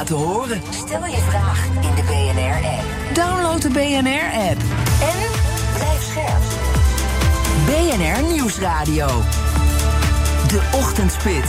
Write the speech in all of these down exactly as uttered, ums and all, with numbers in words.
laten horen? Stel je vraag in de B N R-app. Download de B N R-app. En blijf scherp. B N R Nieuwsradio. De Ochtendspits.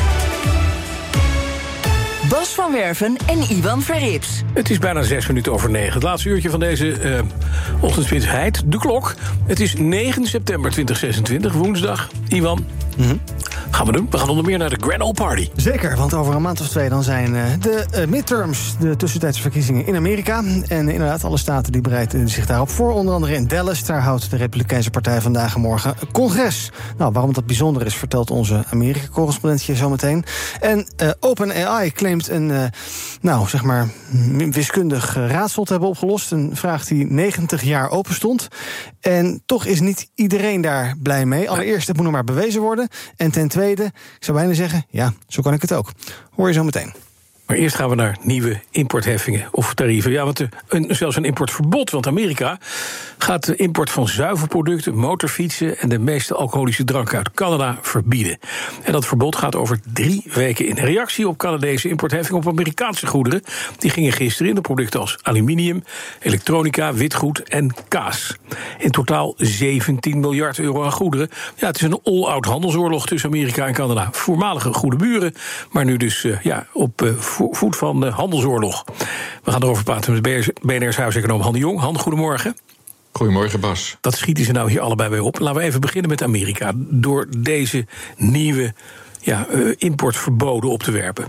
Bas van Werven en Iwan Verrips. Het is bijna zes minuten over negen. Het laatste uurtje van deze uh, ochtendspits heidt de klok. Het is negen september tweeduizend zesentwintig, woensdag. Iwan, mm-hmm. gaan we doen? We gaan onder meer naar de Grand Ole Party. Zeker, want over een maand of twee dan zijn uh, de uh, midterms, de tussentijdse verkiezingen in Amerika. En uh, inderdaad, alle staten die bereiden zich daarop voor. Onder andere in Dallas, daar houdt de Republikeinse Partij vandaag en morgen een congres. Nou, waarom dat bijzonder is, vertelt onze Amerika-correspondentje zometeen. En uh, OpenAI claimt een, uh, nou, zeg maar, wiskundig raadsel te hebben opgelost. Een vraag die negentig jaar open stond. En toch is niet iedereen daar blij mee. Allereerst, het moet nog maar bewezen worden. En ten tweede, ik zou bijna zeggen, ja, zo kan ik het ook. Hoor je zo meteen. Maar eerst gaan we naar nieuwe importheffingen of tarieven. Ja, want een, zelfs een importverbod. Want Amerika gaat de import van zuivelproducten, motorfietsen en de meeste alcoholische dranken uit Canada verbieden. En dat verbod gaat over drie weken in. Reactie op Canadese importheffing op Amerikaanse goederen. Die gingen gisteren in de producten als aluminium, elektronica, witgoed en kaas. In totaal zeventien miljard euro aan goederen. Ja, het is een all-out handelsoorlog tussen Amerika en Canada. Voormalige goede buren, maar nu dus uh, ja, op uh, voet van de handelsoorlog. We gaan erover praten met B N R's huiseconoom Han de Jong. Han, goedemorgen. Goedemorgen, Bas. Dat schieten ze nou hier allebei weer op. Laten we even beginnen met Amerika. Door deze nieuwe ja, uh, importverboden op te werpen.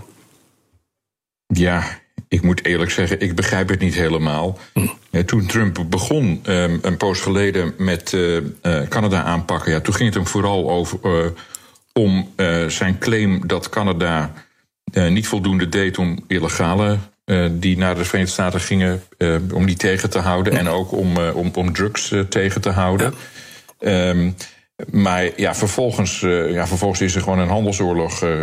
Ja, ik moet eerlijk zeggen, ik begrijp het niet helemaal. Hm. Toen Trump begon, um, een poos geleden, met uh, uh, Canada aanpakken, ja, toen ging het hem vooral over uh, om uh, zijn claim dat Canada Uh, niet voldoende deed om illegale uh, die naar de Verenigde Staten gingen, uh, om die tegen te houden. Ja. En ook om, uh, om, om drugs uh, tegen te houden. Ja. Um, maar ja, vervolgens, uh, ja, vervolgens is er gewoon een handelsoorlog uh,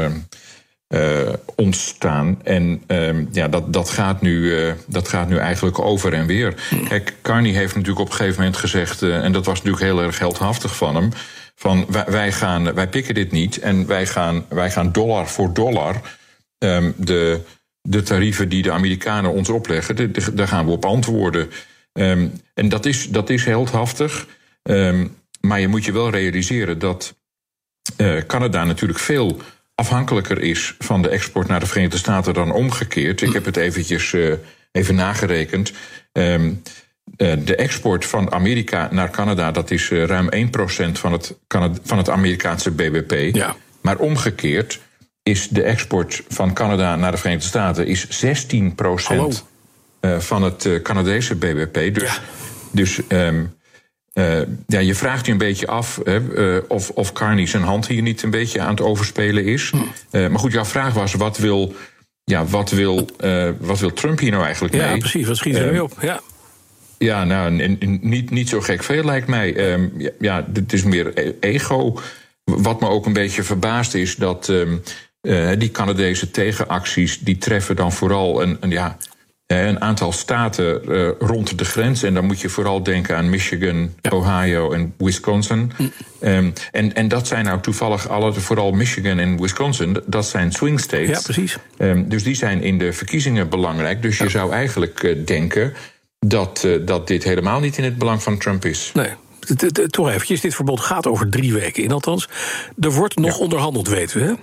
uh, ontstaan. En uh, ja, dat, dat, gaat nu, uh, dat gaat nu eigenlijk over en weer. Ja. Kijk, Carney heeft natuurlijk op een gegeven moment gezegd, uh, en dat was natuurlijk heel erg geldhaftig van hem, van wij, wij, gaan, wij pikken dit niet en wij gaan, wij gaan dollar voor dollar um, de, de tarieven die de Amerikanen ons opleggen, de, de, daar gaan we op antwoorden. Um, en dat is, dat is heldhaftig, um, maar je moet je wel realiseren dat uh, Canada natuurlijk veel afhankelijker is van de export naar de Verenigde Staten dan omgekeerd. Ik heb het eventjes uh, even nagerekend. Um, Uh, de export van Amerika naar Canada, dat is uh, ruim één procent van het, van het Amerikaanse B B P. Ja. Maar omgekeerd is de export van Canada naar de Verenigde Staten is zestien procent uh, van het uh, Canadese B B P. Dus, ja. dus um, uh, ja, je vraagt je een beetje af hè, uh, of, of Carney zijn hand hier niet een beetje aan het overspelen is. Hm. Uh, maar goed, jouw vraag was, wat wil, ja, wat wil, uh, wat wil Trump hier nou eigenlijk mee? Ja, precies, wat schiet er uh, mee op? Ja. Ja, nou, niet, niet zo gek veel lijkt mij. Um, ja, ja, het is meer ego. Wat me ook een beetje verbaast is dat um, uh, die Canadese tegenacties, die treffen dan vooral een, een, ja, een aantal staten uh, rond de grens. En dan moet je vooral denken aan Michigan, ja. Ohio en Wisconsin. Hm. Um, en, en dat zijn nou toevallig alle, vooral Michigan en Wisconsin, dat zijn swing states. Ja, precies. Um, dus die zijn in de verkiezingen belangrijk. Dus je ja. zou eigenlijk uh, denken Dat, uh, dat dit helemaal niet in het belang van Trump is. Nee, toch eventjes, dit verbod gaat over drie weken in althans. Er wordt nog ja. onderhandeld, weten we, hè?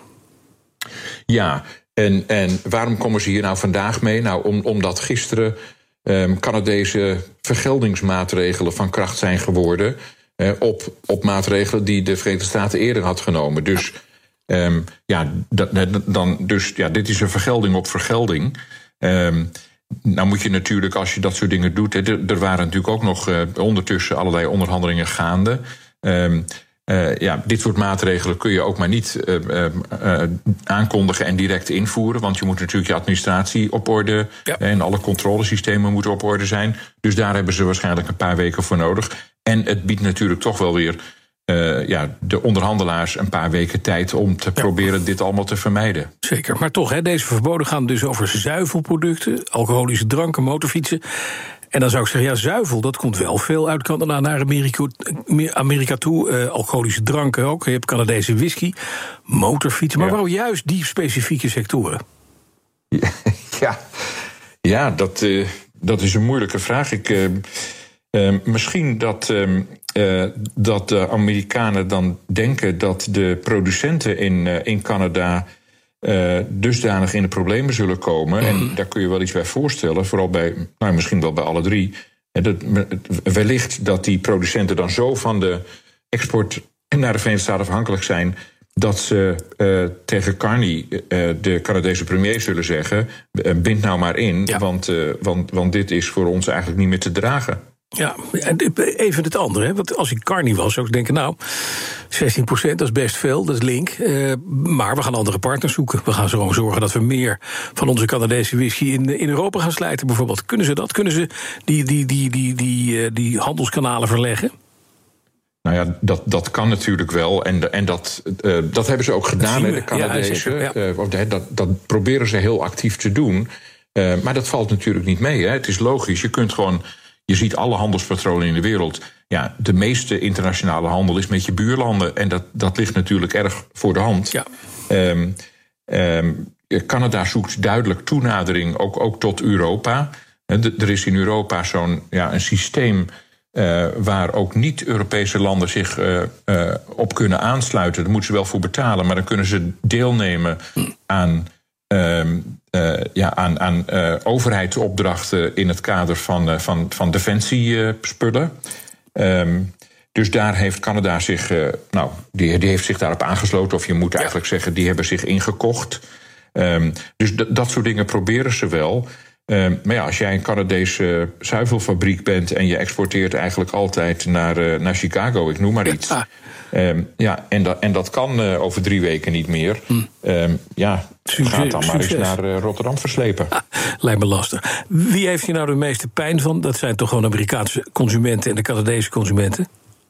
Ja, en, en waarom komen ze hier nou vandaag mee? Nou, om, omdat gisteren um, Canadese vergeldingsmaatregelen van kracht zijn geworden Uh, op, op maatregelen die de Verenigde Staten eerder had genomen. Dus, ja, um, ja, dat, dan, dus ja, dit is een vergelding op vergelding. Um, Nou moet je natuurlijk, als je dat soort dingen doet, er, er waren natuurlijk ook nog uh, ondertussen allerlei onderhandelingen gaande. Um, uh, ja, dit soort maatregelen kun je ook maar niet uh, uh, uh, aankondigen en direct invoeren. Want je moet natuurlijk je administratie op orde, ja. en alle controlesystemen moeten op orde zijn. Dus daar hebben ze waarschijnlijk een paar weken voor nodig. En het biedt natuurlijk toch wel weer Uh, ja, de onderhandelaars een paar weken tijd om te ja. proberen dit allemaal te vermijden. Zeker, maar toch, hè, deze verboden gaan dus over zuivelproducten, alcoholische dranken, motorfietsen. En dan zou ik zeggen, ja, zuivel, dat komt wel veel uit Canada naar Amerika, Amerika toe. Uh, alcoholische dranken ook, je hebt Canadese whisky, motorfietsen. Maar ja. waarom juist die specifieke sectoren? Ja, ja dat, uh, dat is een moeilijke vraag. Ik, uh, uh, misschien dat, uh, uh, dat de Amerikanen dan denken dat de producenten in, uh, in Canada Uh, dusdanig in de problemen zullen komen. Mm. En daar kun je wel iets bij voorstellen. Vooral bij, nou, misschien wel bij alle drie. Dat, wellicht dat die producenten dan zo van de export naar de Verenigde Staten afhankelijk zijn dat ze uh, tegen Carney, uh, de Canadese premier, zullen zeggen: uh, bind nou maar in, ja. want, uh, want, want dit is voor ons eigenlijk niet meer te dragen. Ja, even het andere. Hè? Want als ik Carney was, zou ik denken, nou, zestien procent, dat is best veel, dat is link. Uh, maar we gaan andere partners zoeken. We gaan zo gewoon zorgen dat we meer van onze Canadese whisky in, in Europa gaan slijten, bijvoorbeeld. Kunnen ze dat? Kunnen ze die, die, die, die, die, uh, die handelskanalen verleggen? Nou ja, dat, dat kan natuurlijk wel. En, en dat, uh, dat hebben ze ook gedaan, hè, de Canadezen. Ja, ja. uh, dat, dat proberen ze heel actief te doen. Uh, maar dat valt natuurlijk niet mee. Hè. Het is logisch, je kunt gewoon... Je ziet alle handelspatronen in de wereld. Ja, de meeste internationale handel is met je buurlanden. En dat, dat ligt natuurlijk erg voor de hand. Ja. Um, um, Canada zoekt duidelijk toenadering ook, ook tot Europa. Er is in Europa zo'n ja, een systeem uh, waar ook niet-Europese landen zich uh, uh, op kunnen aansluiten. Daar moeten ze wel voor betalen, maar dan kunnen ze deelnemen aan... Um, uh, ja, aan, aan uh, overheidsopdrachten in het kader van, uh, van, van defensiespullen. Uh, um, dus daar heeft Canada zich, uh, nou, die, die heeft zich daarop aangesloten, of je moet eigenlijk ja. zeggen, die hebben zich ingekocht. Um, dus d- dat soort dingen proberen ze wel. Um, maar ja, als jij een Canadese zuivelfabriek bent en je exporteert eigenlijk altijd naar, uh, naar Chicago, ik noem maar iets. Ja. Um, ja, en, dat, en dat kan uh, over drie weken niet meer. Hm. Um, ja, ga dan maar eens naar uh, Rotterdam verslepen. Ah, lijkt me lastig. Wie heeft hier nou de meeste pijn van? Dat zijn toch gewoon Amerikaanse consumenten en de Canadese consumenten?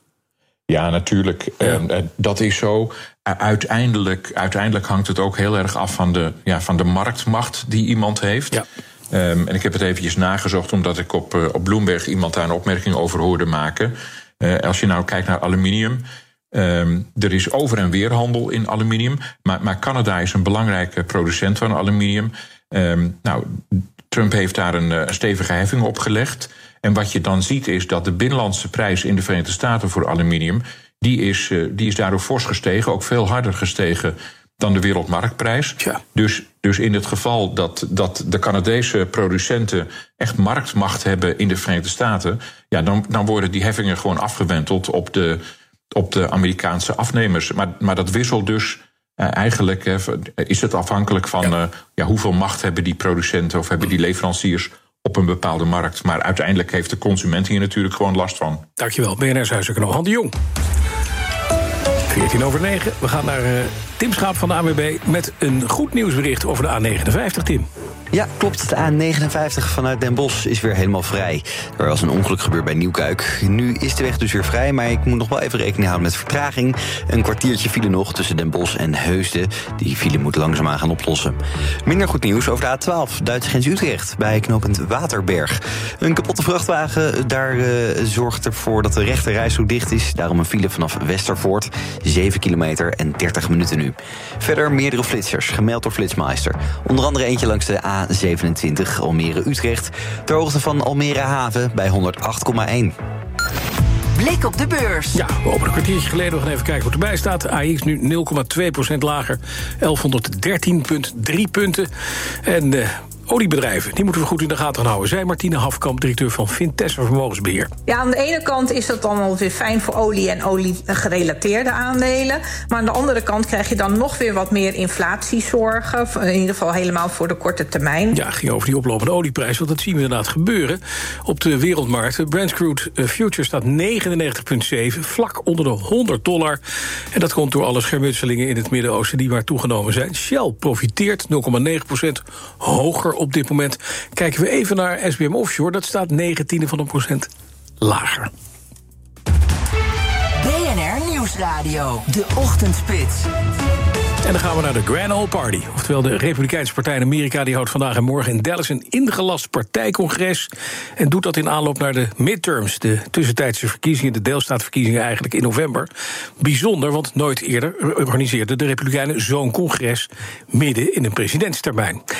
Ja, natuurlijk. Ja. Um, uh, dat is zo. Uh, uiteindelijk, uiteindelijk hangt het ook heel erg af van de, ja, van de marktmacht die iemand heeft. Ja. Um, en ik heb het eventjes nagezocht, omdat ik op, uh, op Bloomberg iemand daar een opmerking over hoorde maken. Uh, als je nou kijkt naar aluminium... Um, er is over- en weerhandel in aluminium, maar, maar Canada is een belangrijke producent van aluminium. Um, nou, Trump heeft daar een, een stevige heffing op gelegd. En wat je dan ziet is dat de binnenlandse prijs in de Verenigde Staten voor aluminium, die is, uh, die is daardoor fors gestegen, ook veel harder gestegen dan de wereldmarktprijs. Ja. Dus, dus in het geval dat, dat de Canadese producenten echt marktmacht hebben in de Verenigde Staten, ja, dan, dan worden die heffingen gewoon afgewenteld op de op de Amerikaanse afnemers. Maar, maar dat wisselt dus uh, eigenlijk... Uh, is het afhankelijk van ja. Uh, ja, hoeveel macht hebben die producenten of hebben die leveranciers op een bepaalde markt. Maar uiteindelijk heeft de consument hier natuurlijk gewoon last van. Dankjewel, B N R-huiseconoom Han de Jong. veertien over negen, we gaan naar uh, Tim Schaap van de A N W B... met een goed nieuwsbericht over de A negenenvijftig, Tim. Ja, klopt. De A negenenvijftig vanuit Den Bosch is weer helemaal vrij. Er was een ongeluk gebeurd bij Nieuwkuik. Nu is de weg dus weer vrij, maar ik moet nog wel even rekening houden met vertraging. Een kwartiertje file nog tussen Den Bosch en Heusden. Die file moet langzaamaan gaan oplossen. Minder goed nieuws over de A twaalf, Duitse grens Utrecht, bij knooppunt Waterberg. Een kapotte vrachtwagen, daar uh, zorgt ervoor dat de rechte rijstrook dicht is. Daarom een file vanaf Westervoort, zeven kilometer en dertig minuten nu. Verder meerdere flitsers, gemeld door Flitsmeister. Onder andere eentje langs de A zevenentwintig Almere-Utrecht, ter hoogte van Almere Haven bij honderd acht komma één. Blik op de beurs. Ja, we openen een kwartiertje geleden. We gaan even kijken wat erbij staat. De A X nu nul komma twee procent lager, elfhonderddertien komma drie punten. En uh, oliebedrijven, die moeten we goed in de gaten houden. Zij Martine Hafkamp, directeur van Vintessa Vermogensbeheer. Ja, aan de ene kant is dat dan alweer fijn voor olie en olie-gerelateerde aandelen. Maar aan de andere kant krijg je dan nog weer wat meer inflatiezorgen. In ieder geval helemaal voor de korte termijn. Ja, ging over die oplopende olieprijs, want dat zien we inderdaad gebeuren. Op de wereldmarkt, Brent Crude Future staat negenennegentig komma zeven, vlak onder de honderd dollar. En dat komt door alle schermutselingen in het Midden-Oosten die maar toegenomen zijn. Shell profiteert nul komma negen procent hoger op dit moment. Kijken we even naar S B M Offshore, dat staat negentiende van een procent lager. B N R Nieuwsradio, de Ochtendspits. En dan gaan we naar de Grand Ole Party. Oftewel de Republikeinse Partij in Amerika, die houdt vandaag en morgen in Dallas een ingelast partijcongres. En doet dat in aanloop naar de midterms, de tussentijdse verkiezingen, de deelstaatverkiezingen eigenlijk in november. Bijzonder, want nooit eerder organiseerden de Republikeinen zo'n congres midden in een presidentstermijn.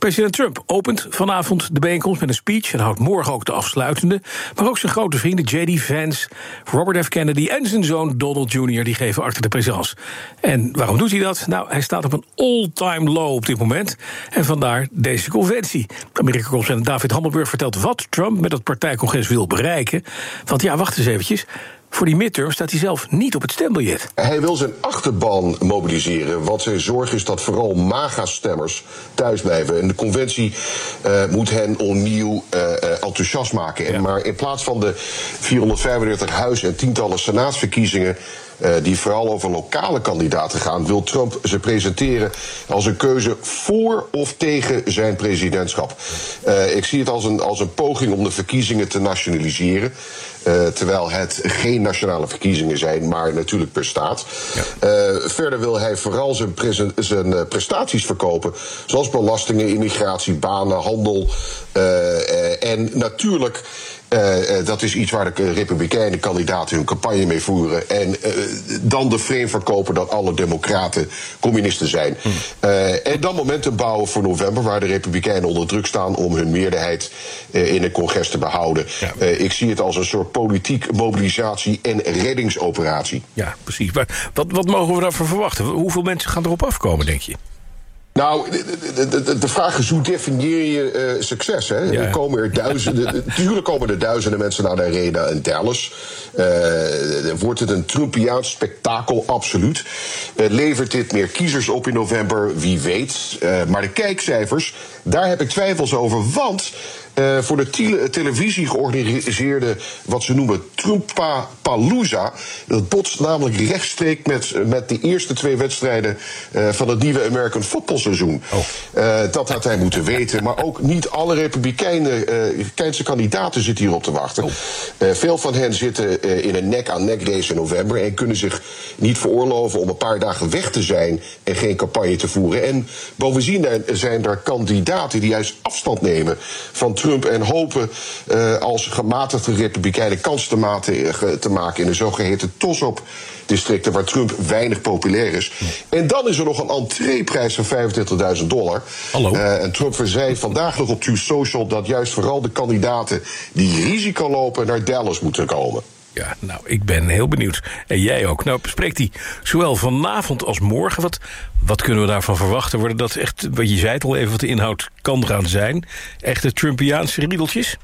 President Trump opent vanavond de bijeenkomst met een speech en houdt morgen ook de afsluitende. Maar ook zijn grote vrienden J D Vance, Robert F. Kennedy en zijn zoon Donald junior die geven acte de présence. En waarom doet hij dat? Nou, hij staat op een all-time low op dit moment. En vandaar deze conventie. Amerika-correspondent David Hammelburg vertelt wat Trump met het partijcongres wil bereiken. Want ja, wacht eens eventjes. Voor die midterm staat hij zelf niet op het stembiljet. Hij wil zijn achterban mobiliseren. Want zijn zorg is dat vooral MAGA-stemmers thuis blijven. En de conventie uh, moet hen opnieuw uh, enthousiast maken. Ja. Maar in plaats van de vierhonderdvijfendertig huis- en tientallen senaatsverkiezingen, Uh, die vooral over lokale kandidaten gaan, wil Trump ze presenteren als een keuze voor of tegen zijn presidentschap. Uh, ik zie het als een, als een poging om de verkiezingen te nationaliseren. Uh, terwijl het geen nationale verkiezingen zijn, maar natuurlijk per staat. Ja. Uh, verder wil hij vooral zijn, presen- zijn uh, prestaties verkopen, zoals belastingen, immigratie, banen, handel. Uh, uh, en natuurlijk, Uh, uh, dat is iets waar de Republikeinen kandidaten hun campagne mee voeren. En uh, dan de frame verkopen dat alle democraten communisten zijn. Hmm. Uh, en dan momentum bouwen voor november, waar de Republikeinen onder druk staan om hun meerderheid uh, in het congres te behouden. Ja. Uh, ik zie het als een soort politiek mobilisatie en reddingsoperatie. Ja, precies. Maar wat, wat mogen we daarvoor verwachten? Hoeveel mensen gaan erop afkomen, denk je? Nou, de, de, de, de vraag is, hoe definieer je uh, succes? Hè? Ja. Er komen er duizenden, natuurlijk komen er duizenden mensen naar de arena in Dallas. Uh, wordt het een Trumpiaans spektakel? Absoluut. Uh, levert dit meer kiezers op in november? Wie weet. Uh, maar de kijkcijfers, daar heb ik twijfels over, want Uh, voor de tele- televisie georganiseerde, wat ze noemen, Trumpapalooza. Dat botst namelijk rechtstreeks met, met de eerste twee wedstrijden uh, van het nieuwe American voetbalseizoen. Oh. Uh, dat had hij moeten weten. Maar ook niet alle Republikeinse uh, kandidaten zitten hierop te wachten. Oh. Uh, veel van hen zitten uh, in een nek-aan-nek race in november en kunnen zich niet veroorloven om een paar dagen weg te zijn en geen campagne te voeren. En bovendien zijn er kandidaten die juist afstand nemen van Trump en hopen uh, als gematigde Republikeinen kans te, mate, te maken in de zogeheten toss-up districten waar Trump weinig populair is. En dan is er nog een entreeprijs van vijfentwintigduizend dollar. Hallo. Uh, en Trump zei vandaag nog op Truth Social dat juist vooral de kandidaten die risico lopen naar Dallas moeten komen. Ja, nou, ik ben heel benieuwd. En jij ook. Nou, bespreekt hij zowel vanavond als morgen. Wat, wat kunnen we daarvan verwachten? Worden dat echt, wat je zei het al even, wat de inhoud kan gaan zijn? Echte Trumpiaanse riedeltjes?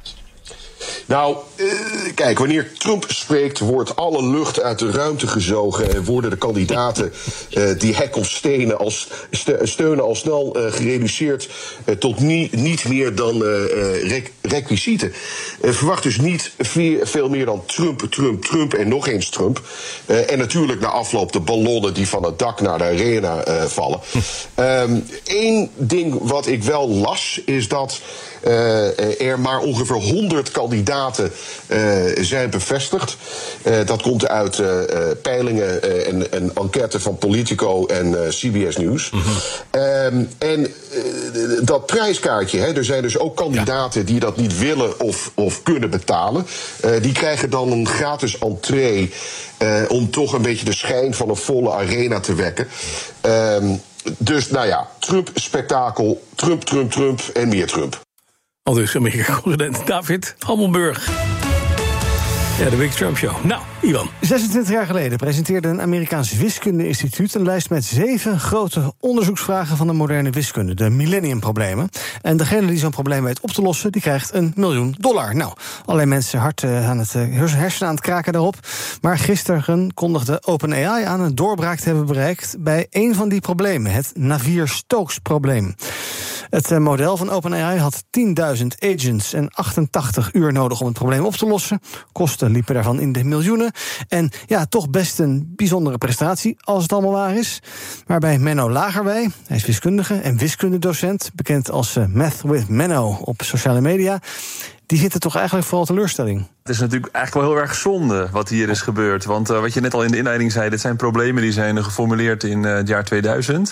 Nou, uh, kijk, wanneer Trump spreekt, wordt alle lucht uit de ruimte gezogen en worden de kandidaten uh, die hij komt steunen, als, steunen al snel uh, gereduceerd uh, tot nie, niet meer dan uh, rec- requisieten. Uh, verwacht dus niet veel meer dan Trump, Trump, Trump en nog eens Trump. Uh, en natuurlijk na afloop de ballonnen die van het dak naar de arena uh, vallen. Um, Eén ding wat ik wel las, is dat Uh, er maar ongeveer honderd kandidaten uh, zijn bevestigd. Uh, dat komt uit uh, uh, peilingen uh, en, en enquête van Politico en uh, C B S News. Mm-hmm. Um, en uh, dat prijskaartje, hè, er zijn dus ook kandidaten ja. die dat niet willen of, of kunnen betalen. Uh, die krijgen dan een gratis entree uh, om toch een beetje de schijn van een volle arena te wekken. Um, dus nou ja, Trump-spektakel, Trump, Trump, Trump en meer Trump. Al dus Amerika-correspondent David Hammelburg. Ja, de Big Trump Show. Nou, Ivan. zesentwintig jaar geleden presenteerde een Amerikaans wiskundeinstituut een lijst met zeven grote onderzoeksvragen van de moderne wiskunde, de millenniumproblemen. En degene die zo'n probleem weet op te lossen, die krijgt een miljoen dollar. Nou, allerlei mensen hard uh, aan het uh, hersenen aan het kraken daarop. Maar gisteren kondigde OpenAI aan een doorbraak te hebben bereikt bij een van die problemen, het Navier-Stokes-probleem. Het model van OpenAI had tienduizend agents en achtentachtig uur nodig om het probleem op te lossen. Kosten liepen daarvan in de miljoenen. En ja, toch best een bijzondere prestatie, als het allemaal waar is. Maar bij Menno Lagerwey, hij is wiskundige en wiskundedocent, bekend als Math with Menno op sociale media, die vindt het toch eigenlijk vooral teleurstelling. Het is natuurlijk eigenlijk wel heel erg zonde wat hier is gebeurd. Want uh, wat je net al in de inleiding zei, dit zijn problemen die zijn geformuleerd in uh, het jaar tweeduizend.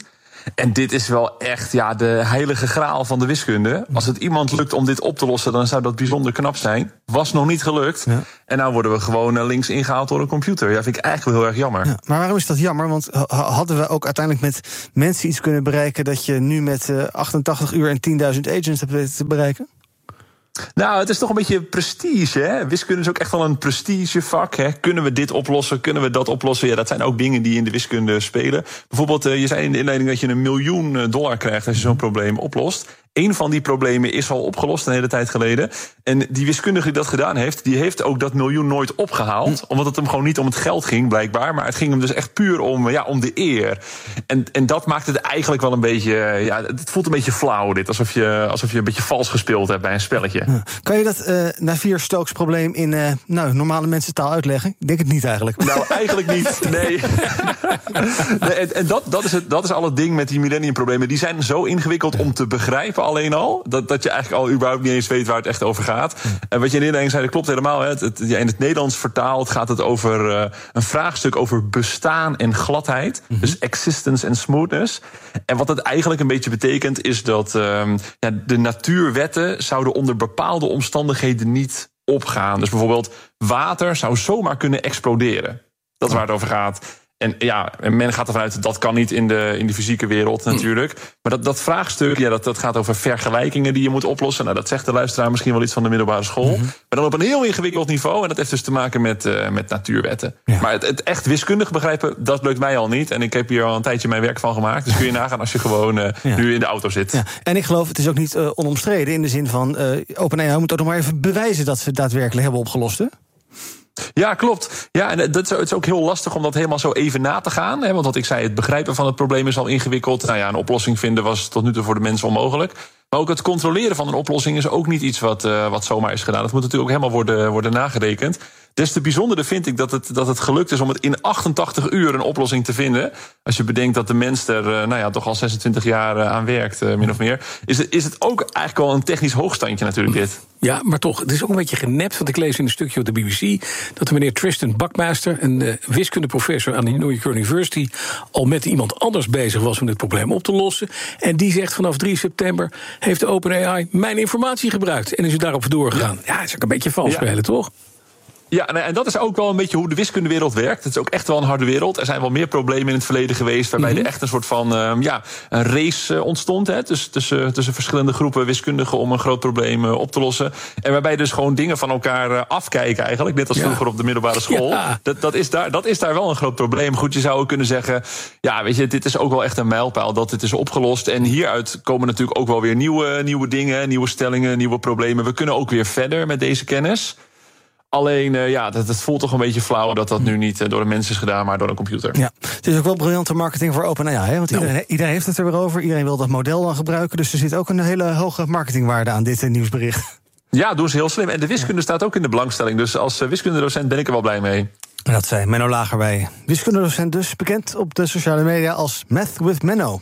En dit is wel echt ja, de heilige graal van de wiskunde. Als het iemand lukt om dit op te lossen, dan zou dat bijzonder knap zijn. Was nog niet gelukt. Ja. En nou worden we gewoon links ingehaald door een computer. Ja, vind ik eigenlijk wel heel erg jammer. Ja, maar waarom is dat jammer? Want hadden we ook uiteindelijk met mensen iets kunnen bereiken dat je nu met uh, achtentachtig uur en tienduizend agents hebt weten te bereiken? Nou, het is toch een beetje prestige, hè? Wiskunde is ook echt wel een prestigevak, hè? Kunnen we dit oplossen, kunnen we dat oplossen? Ja, dat zijn ook dingen die in de wiskunde spelen. Bijvoorbeeld, je zei in de inleiding dat je een miljoen dollar krijgt als je zo'n probleem oplost. Eén van die problemen is al opgelost een hele tijd geleden. En die wiskundige die dat gedaan heeft, die heeft ook dat miljoen nooit opgehaald. Omdat het hem gewoon niet om het geld ging, blijkbaar. Maar het ging hem dus echt puur om, ja, om de eer. En, en dat maakt het eigenlijk wel een beetje... Ja, het voelt een beetje flauw, dit. Alsof je, alsof je een beetje vals gespeeld hebt bij een spelletje. Ja. Kan je dat uh, Navier-Stokes probleem in uh, nou, normale mensentaal uitleggen? Ik denk het niet eigenlijk. Nou, eigenlijk niet, nee. nee en en dat, dat, is het, dat is al het ding met die millenniumproblemen. Die zijn zo ingewikkeld om te begrijpen alleen al, dat, dat je eigenlijk al überhaupt niet eens weet waar het echt over gaat. En wat je in de inleiding zei, dat klopt helemaal. Hè. Het, het, ja, in het Nederlands vertaald gaat het over uh, een vraagstuk over bestaan en gladheid. Mm-hmm. Dus existence en smoothness. En wat het eigenlijk een beetje betekent, is dat um, ja, de natuurwetten zouden onder bepaalde omstandigheden niet opgaan. Dus bijvoorbeeld water zou zomaar kunnen exploderen. Dat is waar het over gaat. En ja, men gaat ervan uit dat dat kan niet in de, in de fysieke wereld natuurlijk. Maar dat, dat vraagstuk, ja, dat, dat gaat over vergelijkingen die je moet oplossen. Nou, dat zegt de luisteraar misschien wel iets van de middelbare school. Mm-hmm. Maar dan op een heel ingewikkeld niveau. En dat heeft dus te maken met, uh, met natuurwetten. Ja. Maar het, het echt wiskundig begrijpen, dat lukt mij al niet. En ik heb hier al een tijdje mijn werk van gemaakt. Dus kun je nagaan als je gewoon uh, ja. nu in de auto zit. Ja. En ik geloof, het is ook niet uh, onomstreden in de zin van uh, OpenAI moet ook nog maar even bewijzen dat ze het daadwerkelijk hebben opgelost, hè? Ja, klopt. Ja, en dat is, het is ook heel lastig om dat helemaal zo even na te gaan. Hè, want wat ik zei, het begrijpen van het probleem is al ingewikkeld. Nou ja, een oplossing vinden was tot nu toe voor de mensen onmogelijk. Maar ook het controleren van een oplossing is ook niet iets wat, uh, wat zomaar is gedaan. Dat moet natuurlijk ook helemaal worden, worden nagerekend. Des te bijzondere vind ik dat het, dat het gelukt is om het in achtentachtig uur een oplossing te vinden. Als je bedenkt dat de mens er uh, nou ja, toch al zesentwintig jaar uh, aan werkt, uh, min of meer. Is het, is het ook eigenlijk wel een technisch hoogstandje natuurlijk dit. Ja, maar toch, het is ook een beetje genept. Want ik lees in een stukje op de B B C dat de meneer Tristan Buckmaster, een uh, wiskundeprofessor aan de New York University, al met iemand anders bezig was om dit probleem op te lossen. En die zegt vanaf drie september heeft de OpenAI mijn informatie gebruikt. En is er daarop doorgegaan. Ja, ja, is ook een beetje vals spelen, ja. toch? Ja, en dat is ook wel een beetje hoe de wiskundewereld werkt. Het is ook echt wel een harde wereld. Er zijn wel meer problemen in het verleden geweest, waarbij mm-hmm. er echt een soort van uh, ja, een race ontstond. Hè, tussen, tussen, tussen verschillende groepen wiskundigen om een groot probleem uh, op te lossen. En waarbij dus gewoon dingen van elkaar uh, afkijken eigenlijk. Net als ja. vroeger op de middelbare school. Ja. Dat, dat, is daar, dat is daar wel een groot probleem. Goed, je zou ook kunnen zeggen, ja, weet je, dit is ook wel echt een mijlpaal dat dit is opgelost. En hieruit komen natuurlijk ook wel weer nieuwe, nieuwe dingen, nieuwe stellingen, nieuwe problemen. We kunnen ook weer verder met deze kennis. Alleen, uh, ja, het voelt toch een beetje flauw dat dat nu niet uh, door een mens is gedaan, maar door een computer. Ja, het is ook wel briljante marketing voor OpenAI, hè? Want iedereen, no. iedereen heeft het er weer over. Iedereen wil dat model dan gebruiken. Dus er zit ook een hele hoge marketingwaarde aan dit uh, nieuwsbericht. Ja, doen ze heel slim. En de wiskunde ja. staat ook in de belangstelling. Dus als uh, wiskundedocent ben ik er wel blij mee. En dat zei Menno Lagerbij. Wiskundedocent dus, bekend op de sociale media als Math with Menno.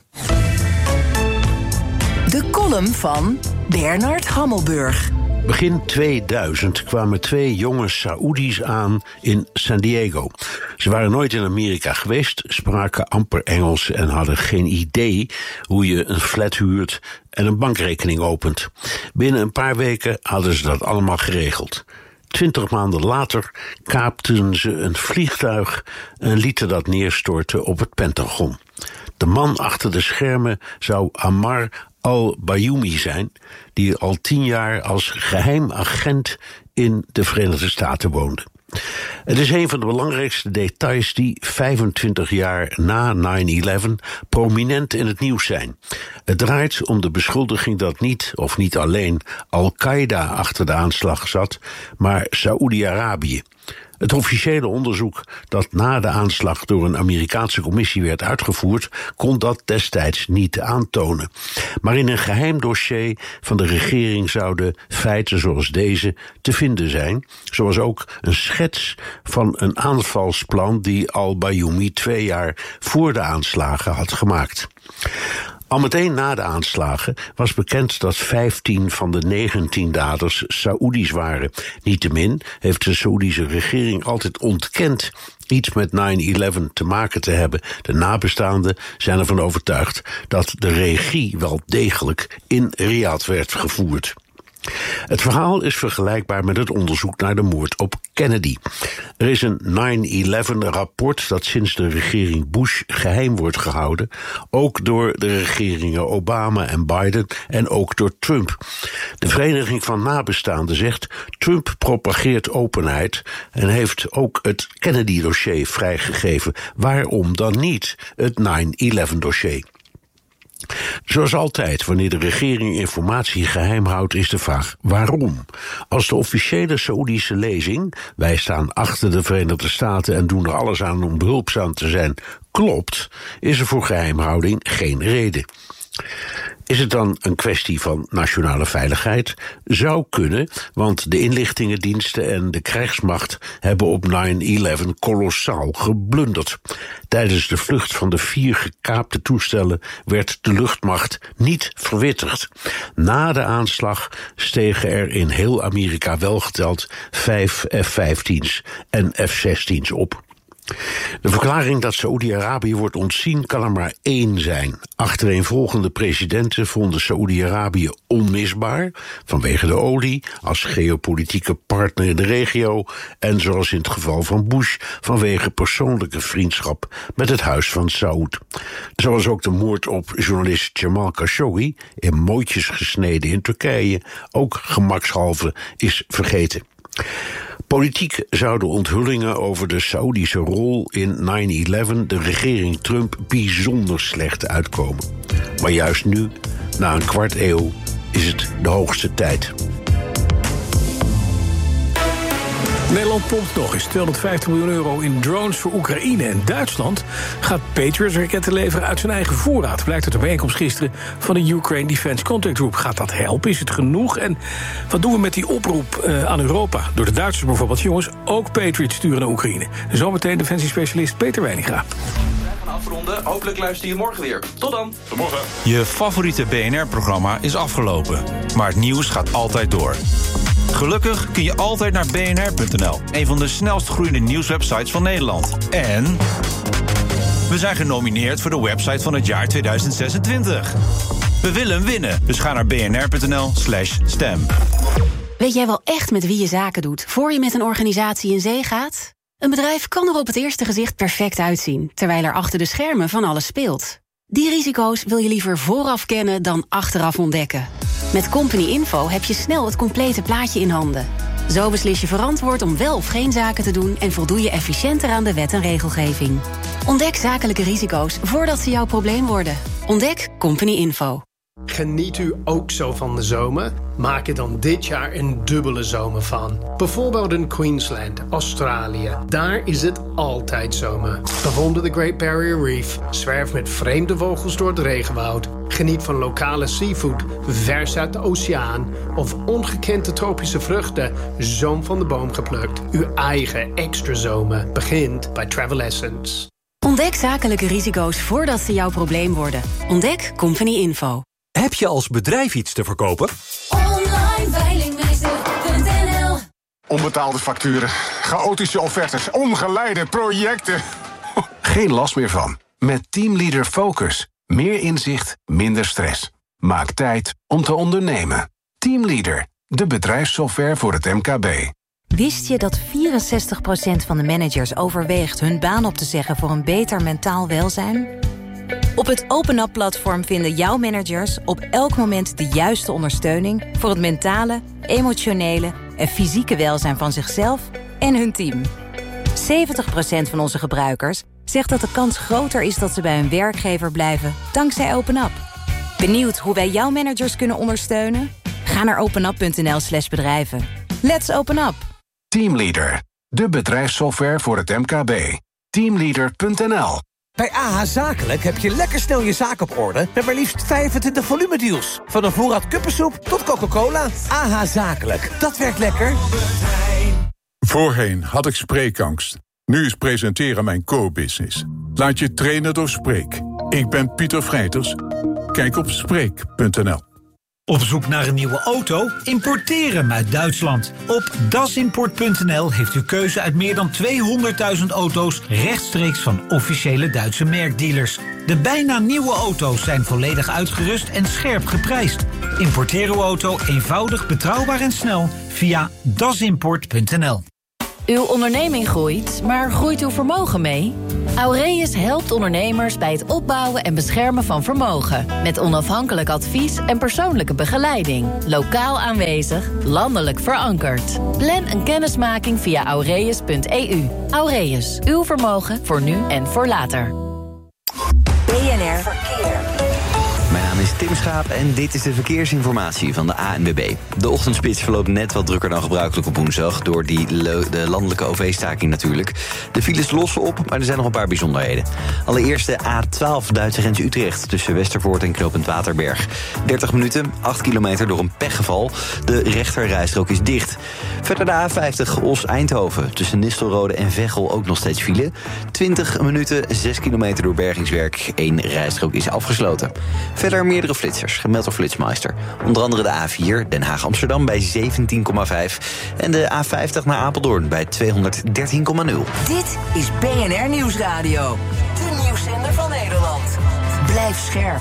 De column van Bernard Hammelburg. Begin tweeduizend kwamen twee jonge Saoedi's aan in San Diego. Ze waren nooit in Amerika geweest, spraken amper Engels en hadden geen idee hoe je een flat huurt en een bankrekening opent. Binnen een paar weken hadden ze dat allemaal geregeld. Twintig maanden later kaapten ze een vliegtuig en lieten dat neerstorten op het Pentagon. De man achter de schermen zou Ammar al-Bayoumi zijn, die al tien jaar als geheim agent in de Verenigde Staten woonde. Het is een van de belangrijkste details die vijfentwintig jaar na nine eleven prominent in het nieuws zijn. Het draait om de beschuldiging dat niet, of niet alleen, Al-Qaeda achter de aanslag zat, maar Saoedi-Arabië. Het officiële onderzoek dat na de aanslag door een Amerikaanse commissie werd uitgevoerd, kon dat destijds niet aantonen. Maar in een geheim dossier van de regering zouden feiten zoals deze te vinden zijn, zoals ook een schets van een aanvalsplan die al-Bayoumi twee jaar voor de aanslagen had gemaakt. Al meteen na de aanslagen was bekend dat vijftien van de negentien daders Saoedi's waren. Niettemin heeft de Saoedische regering altijd ontkend iets met nine eleven te maken te hebben. De nabestaanden zijn ervan overtuigd dat de regie wel degelijk in Riyadh werd gevoerd. Het verhaal is vergelijkbaar met het onderzoek naar de moord op Kennedy. Er is een nine eleven rapport dat sinds de regering Bush geheim wordt gehouden, ook door de regeringen Obama en Biden en ook door Trump. De Vereniging van Nabestaanden zegt: Trump propageert openheid en heeft ook het Kennedy-dossier vrijgegeven. Waarom dan niet het nine eleven dossier? Zoals altijd, wanneer de regering informatie geheim houdt, is de vraag waarom. Als de officiële Saoedische lezing, wij staan achter de Verenigde Staten en doen er alles aan om behulpzaam te zijn, klopt, is er voor geheimhouding geen reden. Is het dan een kwestie van nationale veiligheid? Zou kunnen, want de inlichtingendiensten en de krijgsmacht hebben op nine eleven kolossaal geblunderd. Tijdens de vlucht van de vier gekaapte toestellen werd de luchtmacht niet verwittigd. Na de aanslag stegen er in heel Amerika welgeteld vijf F vijftien's en F zestien's op. De verklaring dat Saoedi-Arabië wordt ontzien kan er maar één zijn. Achtereenvolgende presidenten vonden Saoedi-Arabië onmisbaar, vanwege de olie, als geopolitieke partner in de regio, en zoals in het geval van Bush, vanwege persoonlijke vriendschap met het huis van Saoed. Zoals ook de moord op journalist Jamal Khashoggi, in mooitjes gesneden in Turkije, ook gemakshalve is vergeten. Politiek zouden onthullingen over de Saoedische rol in nine eleven de regering Trump bijzonder slecht uitkomen. Maar juist nu, na een kwart eeuw, is het de hoogste tijd. Nederland pompt nog eens tweehonderdvijftig miljoen euro in drones voor Oekraïne. En Duitsland gaat Patriot-raketten leveren uit zijn eigen voorraad. Blijkt uit de bijeenkomst gisteren van de Ukraine Defense Contact Group. Gaat dat helpen? Is het genoeg? En wat doen we met die oproep uh, aan Europa? Door de Duitsers bijvoorbeeld, jongens, ook Patriot sturen naar Oekraïne. Zometeen defensiespecialist Peter Weininga. Afronden. Hopelijk luister je morgen weer. Tot dan. Tot morgen. Je favoriete B N R-programma is afgelopen. Maar het nieuws gaat altijd door. Gelukkig kun je altijd naar B N R punt n l, een van de snelst groeiende nieuwswebsites van Nederland. En we zijn genomineerd voor de website van het jaar tweeduizend zesentwintig. We willen winnen, dus ga naar bnr punt n l slash stem. Weet jij wel echt met wie je zaken doet voor je met een organisatie in zee gaat? Een bedrijf kan er op het eerste gezicht perfect uitzien, terwijl er achter de schermen van alles speelt. Die risico's wil je liever vooraf kennen dan achteraf ontdekken. Met Company Info heb je snel het complete plaatje in handen. Zo beslis je verantwoord om wel of geen zaken te doen en voldoe je efficiënter aan de wet en regelgeving. Ontdek zakelijke risico's voordat ze jouw probleem worden. Ontdek Company Info. Geniet u ook zo van de zomer? Maak er dan dit jaar een dubbele zomer van. Bijvoorbeeld in Queensland, Australië. Daar is het altijd zomer. Bewonder de Great Barrier Reef. Zwerf met vreemde vogels door het regenwoud. Geniet van lokale seafood, vers uit de oceaan. Of ongekende tropische vruchten, zoom van de boom geplukt. Uw eigen extra zomer begint bij Travel Essence. Ontdek zakelijke risico's voordat ze jouw probleem worden. Ontdek Company Info. Heb je als bedrijf iets te verkopen? online veilingmeester punt n l. Onbetaalde facturen, chaotische offertes, ongeleide projecten. Geen last meer van. Met Teamleader Focus. Meer inzicht, minder stress. Maak tijd om te ondernemen. Teamleader, de bedrijfssoftware voor het M K B. Wist je dat vierenzestig procent van de managers overweegt hun baan op te zeggen voor een beter mentaal welzijn? Op het OpenUp-platform vinden jouw managers op elk moment de juiste ondersteuning voor het mentale, emotionele en fysieke welzijn van zichzelf en hun team. zeventig procent van onze gebruikers zegt dat de kans groter is dat ze bij hun werkgever blijven dankzij OpenUp. Benieuwd hoe wij jouw managers kunnen ondersteunen? Ga naar openup punt n l slash bedrijven. Let's open up! Teamleader, de bedrijfssoftware voor het M K B. Teamleader punt n l. Bij A H Zakelijk heb je lekker snel je zaak op orde met maar liefst vijfentwintig volumedeals. Van een voorraad kuppensoep tot Coca-Cola. A H Zakelijk, dat werkt lekker. Voorheen had ik spreekangst. Nu is presenteren mijn core-business. Laat je trainen door Spreek. Ik ben Pieter Vrijters. Kijk op Spreek punt n l. Op zoek naar een nieuwe auto? Importeer hem uit Duitsland. Op dasimport punt n l heeft u keuze uit meer dan tweehonderdduizend auto's rechtstreeks van officiële Duitse merkdealers. De bijna nieuwe auto's zijn volledig uitgerust en scherp geprijsd. Importeer uw auto eenvoudig, betrouwbaar en snel via dasimport punt n l. Uw onderneming groeit, maar groeit uw vermogen mee? Aureus helpt ondernemers bij het opbouwen en beschermen van vermogen. Met onafhankelijk advies en persoonlijke begeleiding. Lokaal aanwezig, landelijk verankerd. Plan een kennismaking via aureus punt e u. Aureus, uw vermogen voor nu en voor later. B N R Verkeer. Mijn naam is Tim Schaap en dit is de verkeersinformatie van de A N W B. De ochtendspits verloopt net wat drukker dan gebruikelijk op woensdag... door die le- de landelijke O V-staking natuurlijk. De files lossen op, maar er zijn nog een paar bijzonderheden. Allereerst de A twaalf Duitse grens Utrecht... tussen Westervoort en knooppunt Waterberg. dertig minuten, acht kilometer door een pechgeval. De rechterrijstrook is dicht. Verder de A vijftig Os-Eindhoven. Tussen Nistelrode en Veghel ook nog steeds file. twintig minuten, zes kilometer door bergingswerk. Eén rijstrook is afgesloten. Verder meerdere flitsers, gemeld door Flitsmeister. Onder andere de A vier, Den Haag-Amsterdam bij zeventien komma vijf... en de A vijftig naar Apeldoorn bij tweehonderddertien komma nul. Dit is B N R Nieuwsradio. De nieuwszender van Nederland. Blijf scherp.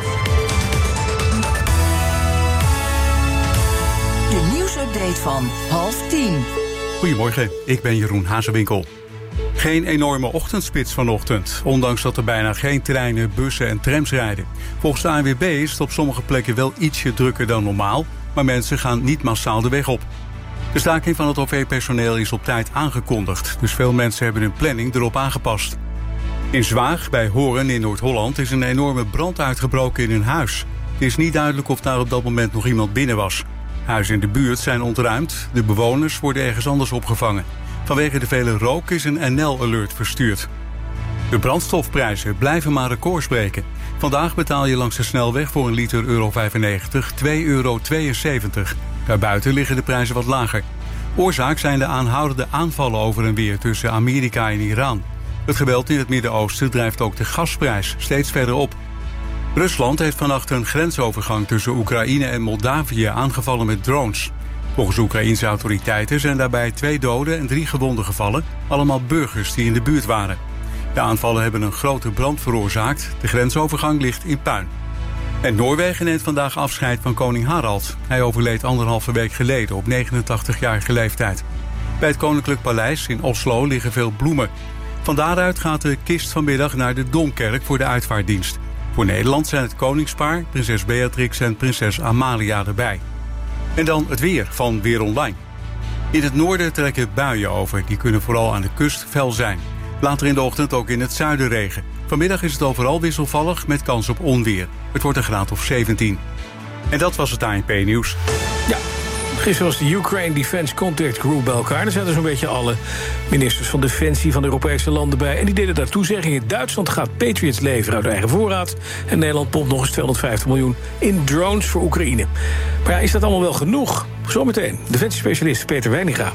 De nieuwsupdate van half tien. Goedemorgen, ik ben Jeroen Hazewinkel. Geen enorme ochtendspits vanochtend, ondanks dat er bijna geen treinen, bussen en trams rijden. Volgens de A N W B is het op sommige plekken wel ietsje drukker dan normaal, maar mensen gaan niet massaal de weg op. De staking van het O V-personeel is op tijd aangekondigd, dus veel mensen hebben hun planning erop aangepast. In Zwaag, bij Hoorn in Noord-Holland, is een enorme brand uitgebroken in een huis. Het is niet duidelijk of daar op dat moment nog iemand binnen was. Huizen in de buurt zijn ontruimd, de bewoners worden ergens anders opgevangen. Vanwege de vele rook is een N L-alert verstuurd. De brandstofprijzen blijven maar records breken. Vandaag betaal je langs de snelweg voor een liter euro vijfennegentig twee euro tweeënzeventig. Daarbuiten liggen de prijzen wat lager. Oorzaak zijn de aanhoudende aanvallen over en weer tussen Amerika en Iran. Het geweld in het Midden-Oosten drijft ook de gasprijs steeds verder op. Rusland heeft vannacht een grensovergang tussen Oekraïne en Moldavië aangevallen met drones. Volgens Oekraïense autoriteiten zijn daarbij twee doden en drie gewonden gevallen, allemaal burgers die in de buurt waren. De aanvallen hebben een grote brand veroorzaakt. De grensovergang ligt in puin. En Noorwegen neemt vandaag afscheid van koning Harald. Hij overleed anderhalve week geleden op negenentachtigjarige leeftijd. Bij het Koninklijk Paleis in Oslo liggen veel bloemen. Van daaruit gaat de kist vanmiddag naar de Domkerk voor de uitvaartdienst. Voor Nederland zijn het koningspaar, prinses Beatrix en prinses Amalia erbij. En dan het weer van Weer Online. In het noorden trekken buien over. Die kunnen vooral aan de kust fel zijn. Later in de ochtend ook in het zuiden regen. Vanmiddag is het overal wisselvallig met kans op onweer. Het wordt een graad of zeventien. En dat was het A N P-nieuws. Ja, gisteren was de Ukraine Defense Contact Group bij elkaar. Daar zaten zo'n beetje alle ministers van Defensie van de Europese landen bij. En die deden daar toezeggingen. Duitsland gaat Patriots leveren uit eigen voorraad. En Nederland pompt nog eens tweehonderdvijftig miljoen in drones voor Oekraïne. Maar ja, is dat allemaal wel genoeg? Zometeen, defensiespecialist Peter Weininga.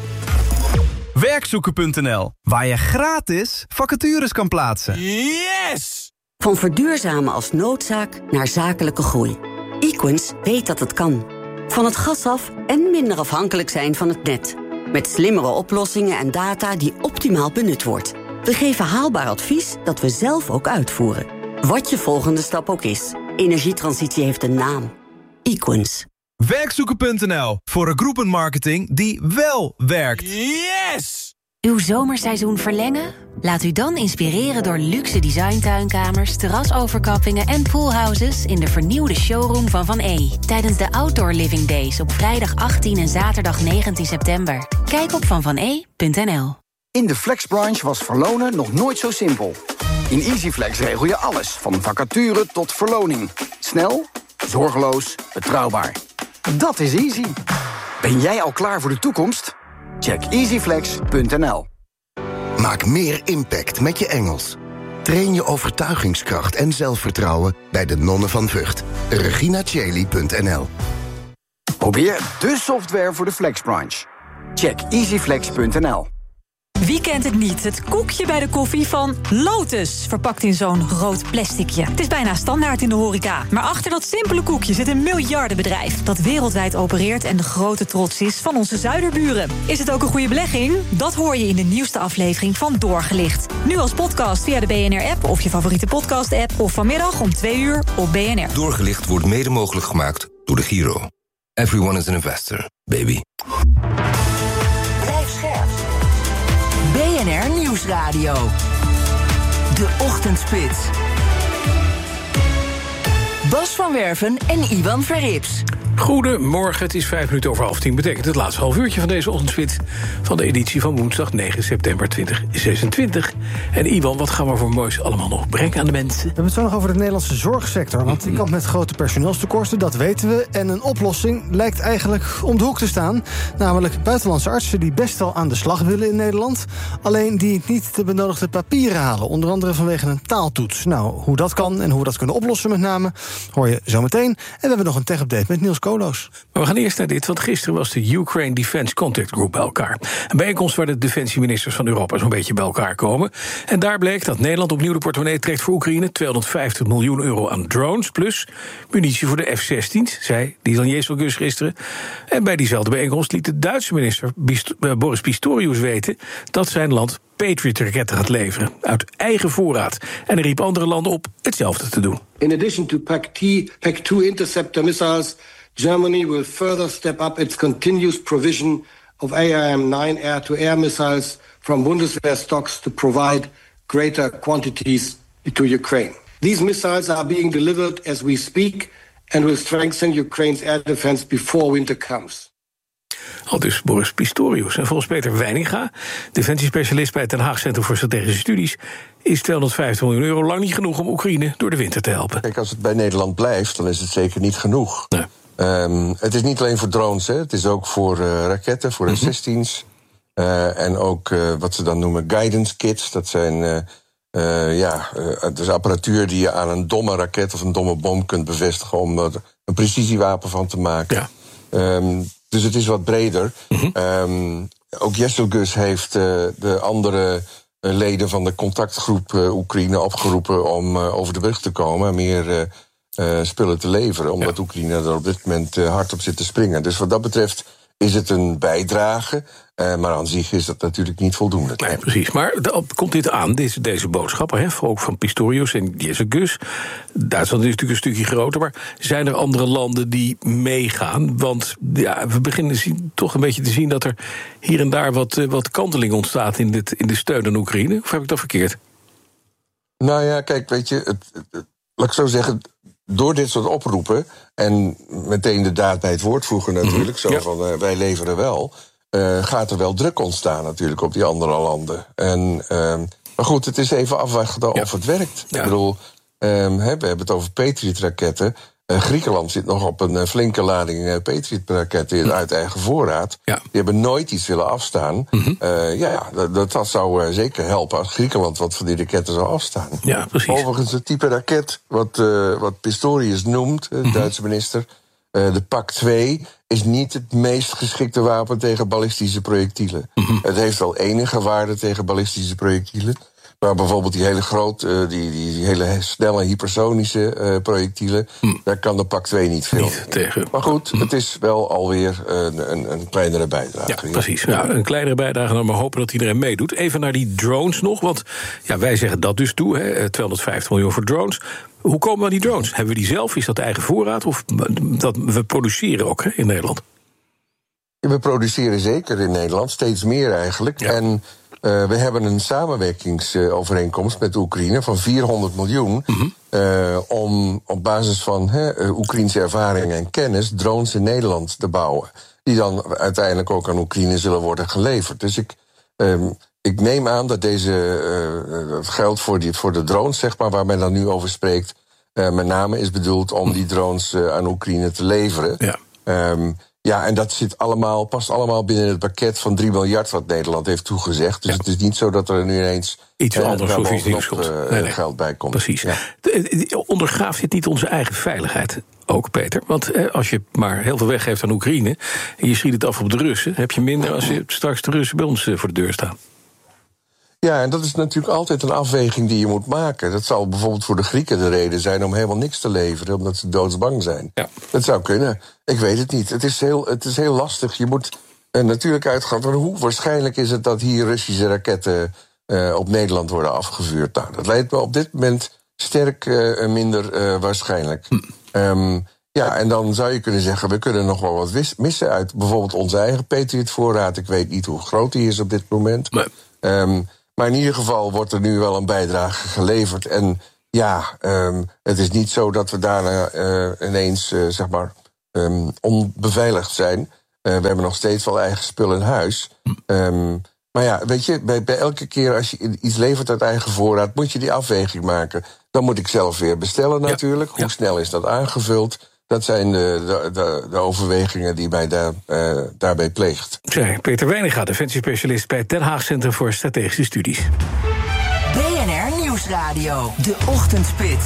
Werkzoeken punt n l, waar je gratis vacatures kan plaatsen. Yes! Van verduurzamen als noodzaak naar zakelijke groei. Equens weet dat het kan. Van het gas af en minder afhankelijk zijn van het net. Met slimmere oplossingen en data die optimaal benut wordt. We geven haalbaar advies dat we zelf ook uitvoeren. Wat je volgende stap ook is. Energietransitie heeft een naam. Equens. Werkzoeken punt n l, voor een groepenmarketing die wel werkt. Yes! Uw zomerseizoen verlengen? Laat u dan inspireren door luxe designtuinkamers, terrasoverkappingen en poolhouses in de vernieuwde showroom van Van E. Tijdens de Outdoor Living Days op vrijdag achttien en zaterdag negentien september. Kijk op van van e punt n l. In de flexbranche was verlonen nog nooit zo simpel. In EasyFlex regel je alles, van vacature tot verloning. Snel, zorgeloos, betrouwbaar. Dat is easy. Ben jij al klaar voor de toekomst? Check easyflex punt n l. Maak meer impact met je Engels. Train je overtuigingskracht en zelfvertrouwen bij de Nonnen van Vught. regina cheli punt n l. Probeer de software voor de flexbranche. Check easyflex punt n l. Wie kent het niet? Het koekje bij de koffie van Lotus. Verpakt in zo'n rood plasticje. Het is bijna standaard in de horeca. Maar achter dat simpele koekje zit een miljardenbedrijf dat wereldwijd opereert en de grote trots is van onze zuiderburen. Is het ook een goede belegging? Dat hoor je in de nieuwste aflevering van Doorgelicht. Nu als podcast via de B N R-app of je favoriete podcast-app... of vanmiddag om twee uur op B N R. Doorgelicht wordt mede mogelijk gemaakt door de Giro. Everyone is an investor, baby. Blijf scherp. B N R Nieuwsradio. De Ochtendspits. Bas van Werven en Iwan Verrips. Goedemorgen, het is vijf minuten over half tien. Betekent het laatste half uurtje van deze ochtendspits... van de editie van woensdag negen september tweeduizend zesentwintig. En Iwan, wat gaan we voor moois allemaal nog brengen aan de mensen? We hebben het zo nog over de Nederlandse zorgsector. Want die kampt met grote personeelstekorten, dat weten we. En een oplossing lijkt eigenlijk om de hoek te staan. Namelijk buitenlandse artsen die best wel aan de slag willen in Nederland. Alleen die niet de benodigde papieren halen. Onder andere vanwege een taaltoets. Nou, hoe dat kan en hoe we dat kunnen oplossen met name... hoor je zo meteen. En we hebben nog een tech-update met Niels Koolhoos. Maar we gaan eerst naar dit, want gisteren was de Ukraine Defense Contact Group bij elkaar. Een bijeenkomst waar de defensieministers van Europa zo'n beetje bij elkaar komen. En daar bleek dat Nederland opnieuw de portemonnee trekt voor Oekraïne. tweehonderdvijftig miljoen euro aan drones, plus munitie voor de F zestien, zei Dylan Jezelgus gisteren. En bij diezelfde bijeenkomst liet de Duitse minister Boris Pistorius weten dat zijn land Patriot-raketten gaat leveren uit eigen voorraad. En hij riep andere landen op hetzelfde te doen. In addition to P A C two interceptor missiles, Germany will further step up its continuous provision of A I M nine air-to-air missiles from Bundeswehr stocks to provide greater quantities to Ukraine. These missiles are being delivered as we speak and will strengthen Ukraine's air defense before winter comes. Al dus Boris Pistorius. En volgens Peter Weininga, defensiespecialist bij het Den Haag Centrum voor Strategische Studies, is tweehonderdvijftig miljoen euro lang niet genoeg om Oekraïne door de winter te helpen. Kijk, als het bij Nederland blijft, dan is het zeker niet genoeg. Nee. Um, het is niet alleen voor drones, hè. Het is ook voor uh, raketten, voor de F zestien's. Uh, en ook uh, wat ze dan noemen guidance kits. Dat zijn uh, uh, ja, uh, dus apparatuur die je aan een domme raket of een domme bom kunt bevestigen om er een precisiewapen van te maken. Ja. Um, dus het is wat breder. Mm-hmm. Um, ook Jezelgus heeft uh, de andere uh, leden van de contactgroep uh, Oekraïne opgeroepen om uh, over de brug te komen en meer uh, uh, spullen te leveren, omdat ja. Oekraïne er op dit moment uh, hard op zit te springen. Dus wat dat betreft is het een bijdrage, uh, maar aan zich is dat natuurlijk niet voldoende. Nee, precies. Maar de, komt dit aan, deze, deze boodschappen, hè, ook van Pistorius en Jezelgus? Duitsland is natuurlijk een stukje groter, maar zijn er andere landen die meegaan? Want ja, we beginnen zien, toch een beetje te zien dat er hier en daar wat, wat kanteling ontstaat in, dit, in de steun aan Oekraïne. Of heb ik dat verkeerd? Nou ja, kijk, weet je, het, het, laat ik zo zeggen, door dit soort oproepen en meteen de daad bij het woord voegen natuurlijk, zo ja. van uh, wij leveren wel, uh, gaat er wel druk ontstaan natuurlijk op die andere landen. En, uh, maar goed, het is even afwachten ja. of het werkt. Ja. Ik bedoel, um, he, we hebben het over Patriot-raketten. Uh, Griekenland zit nog op een uh, flinke lading uh, Patriot-raketten ja. uit eigen voorraad. Ja. Die hebben nooit iets willen afstaan. Mm-hmm. Uh, ja, ja, dat, dat zou uh, zeker helpen als Griekenland wat van die raketten zou afstaan. Ja, precies. Overigens, het type raket wat, uh, wat Pistorius noemt, de mm-hmm. Duitse minister, uh, de P A C twee, is niet het meest geschikte wapen tegen ballistische projectielen. Mm-hmm. Het heeft wel enige waarde tegen ballistische projectielen. Maar bijvoorbeeld die hele grote, die, die, die hele snelle hypersonische uh, projectielen, hm. daar kan de P A C twee niet veel niet tegen. Maar goed, hm. het is wel alweer een, een, een kleinere bijdrage. Ja, precies. Ja, een kleinere bijdrage, dan maar hopen dat iedereen meedoet. Even naar die drones nog, want ja, wij zeggen dat dus toe, hè, tweehonderdvijftig miljoen voor drones. Hoe komen we aan die drones? Hebben we die zelf? Is dat de eigen voorraad? Of dat we produceren ook hè, in Nederland? We produceren zeker in Nederland, steeds meer eigenlijk. Ja. En Uh, we hebben een samenwerkingsovereenkomst met Oekraïne van vierhonderd miljoen... Mm-hmm. Uh, om op basis van he, Oekraïnse ervaring en kennis drones in Nederland te bouwen. Die dan uiteindelijk ook aan Oekraïne zullen worden geleverd. Dus ik, um, ik neem aan dat deze uh, geld voor, die, voor de drones, zeg maar, waar men dan nu over spreekt, uh, met name is bedoeld om die drones uh, aan Oekraïne te leveren. Ja. Um, Ja, en dat zit allemaal, past allemaal binnen het pakket van drie miljard wat Nederland heeft toegezegd. Dus ja. het is niet zo dat er nu ineens iets uh, anders of iets nieuws uh, nee, nee. geld bij komt. Precies. Ja. Ondergraaft dit niet onze eigen veiligheid ook, Peter? Want eh, als je maar heel veel weggeeft aan Oekraïne en je schiet het af op de Russen, heb je minder als je straks de Russen bij ons uh, voor de deur staan. Ja, en dat is natuurlijk altijd een afweging die je moet maken. Dat zal bijvoorbeeld voor de Grieken de reden zijn om helemaal niks te leveren, omdat ze doodsbang zijn. Ja. Dat zou kunnen. Ik weet het niet. Het is heel, het is heel lastig. Je moet uh, natuurlijk uitgaan van hoe waarschijnlijk is het dat hier Russische raketten uh, op Nederland worden afgevuurd. Nou, dat lijkt me op dit moment sterk uh, minder uh, waarschijnlijk. Hm. Um, ja, en dan zou je kunnen zeggen, we kunnen nog wel wat wis- missen uit bijvoorbeeld onze eigen Patriot-voorraad. Ik weet niet hoe groot die is op dit moment. Nee. Um, maar in ieder geval wordt er nu wel een bijdrage geleverd. En ja, um, het is niet zo dat we daarna uh, ineens, uh, zeg maar, um, onbeveiligd zijn. Uh, we hebben nog steeds wel eigen spul in huis. Um, maar ja, weet je, bij, bij elke keer als je iets levert uit eigen voorraad, moet je die afweging maken. Dan moet ik zelf weer bestellen natuurlijk. Ja. Hoe ja. snel is dat aangevuld? Dat zijn de, de, de, de overwegingen die mij daar, uh, daarbij pleegt. Zij, Peter Wijninga, defensiespecialist bij het Den Haag Centrum voor Strategische Studies. B N R Nieuwsradio, de ochtendspits.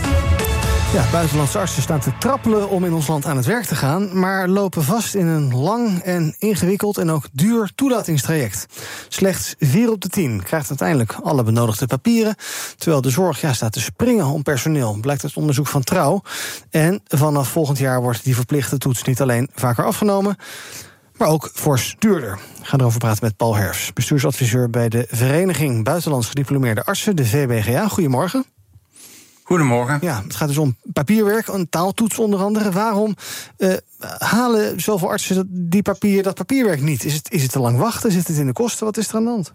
Ja, buitenlandse artsen staan te trappelen om in ons land aan het werk te gaan, maar lopen vast in een lang en ingewikkeld en ook duur toelatingstraject. Slechts vier op de tien krijgt uiteindelijk alle benodigde papieren, terwijl de zorg ja, staat te springen om personeel, blijkt uit onderzoek van Trouw. En vanaf volgend jaar wordt die verplichte toets niet alleen vaker afgenomen, maar ook fors duurder. We gaan erover praten met Paul Herfs, bestuursadviseur bij de Vereniging Buitenlands Gediplomeerde Artsen, de V B G A. Goedemorgen. Goedemorgen. Ja, het gaat dus om papierwerk, een taaltoets onder andere. Waarom uh, halen zoveel artsen die papier, dat papierwerk niet? Is het, is het te lang wachten? Zit het in de kosten? Wat is er aan de hand?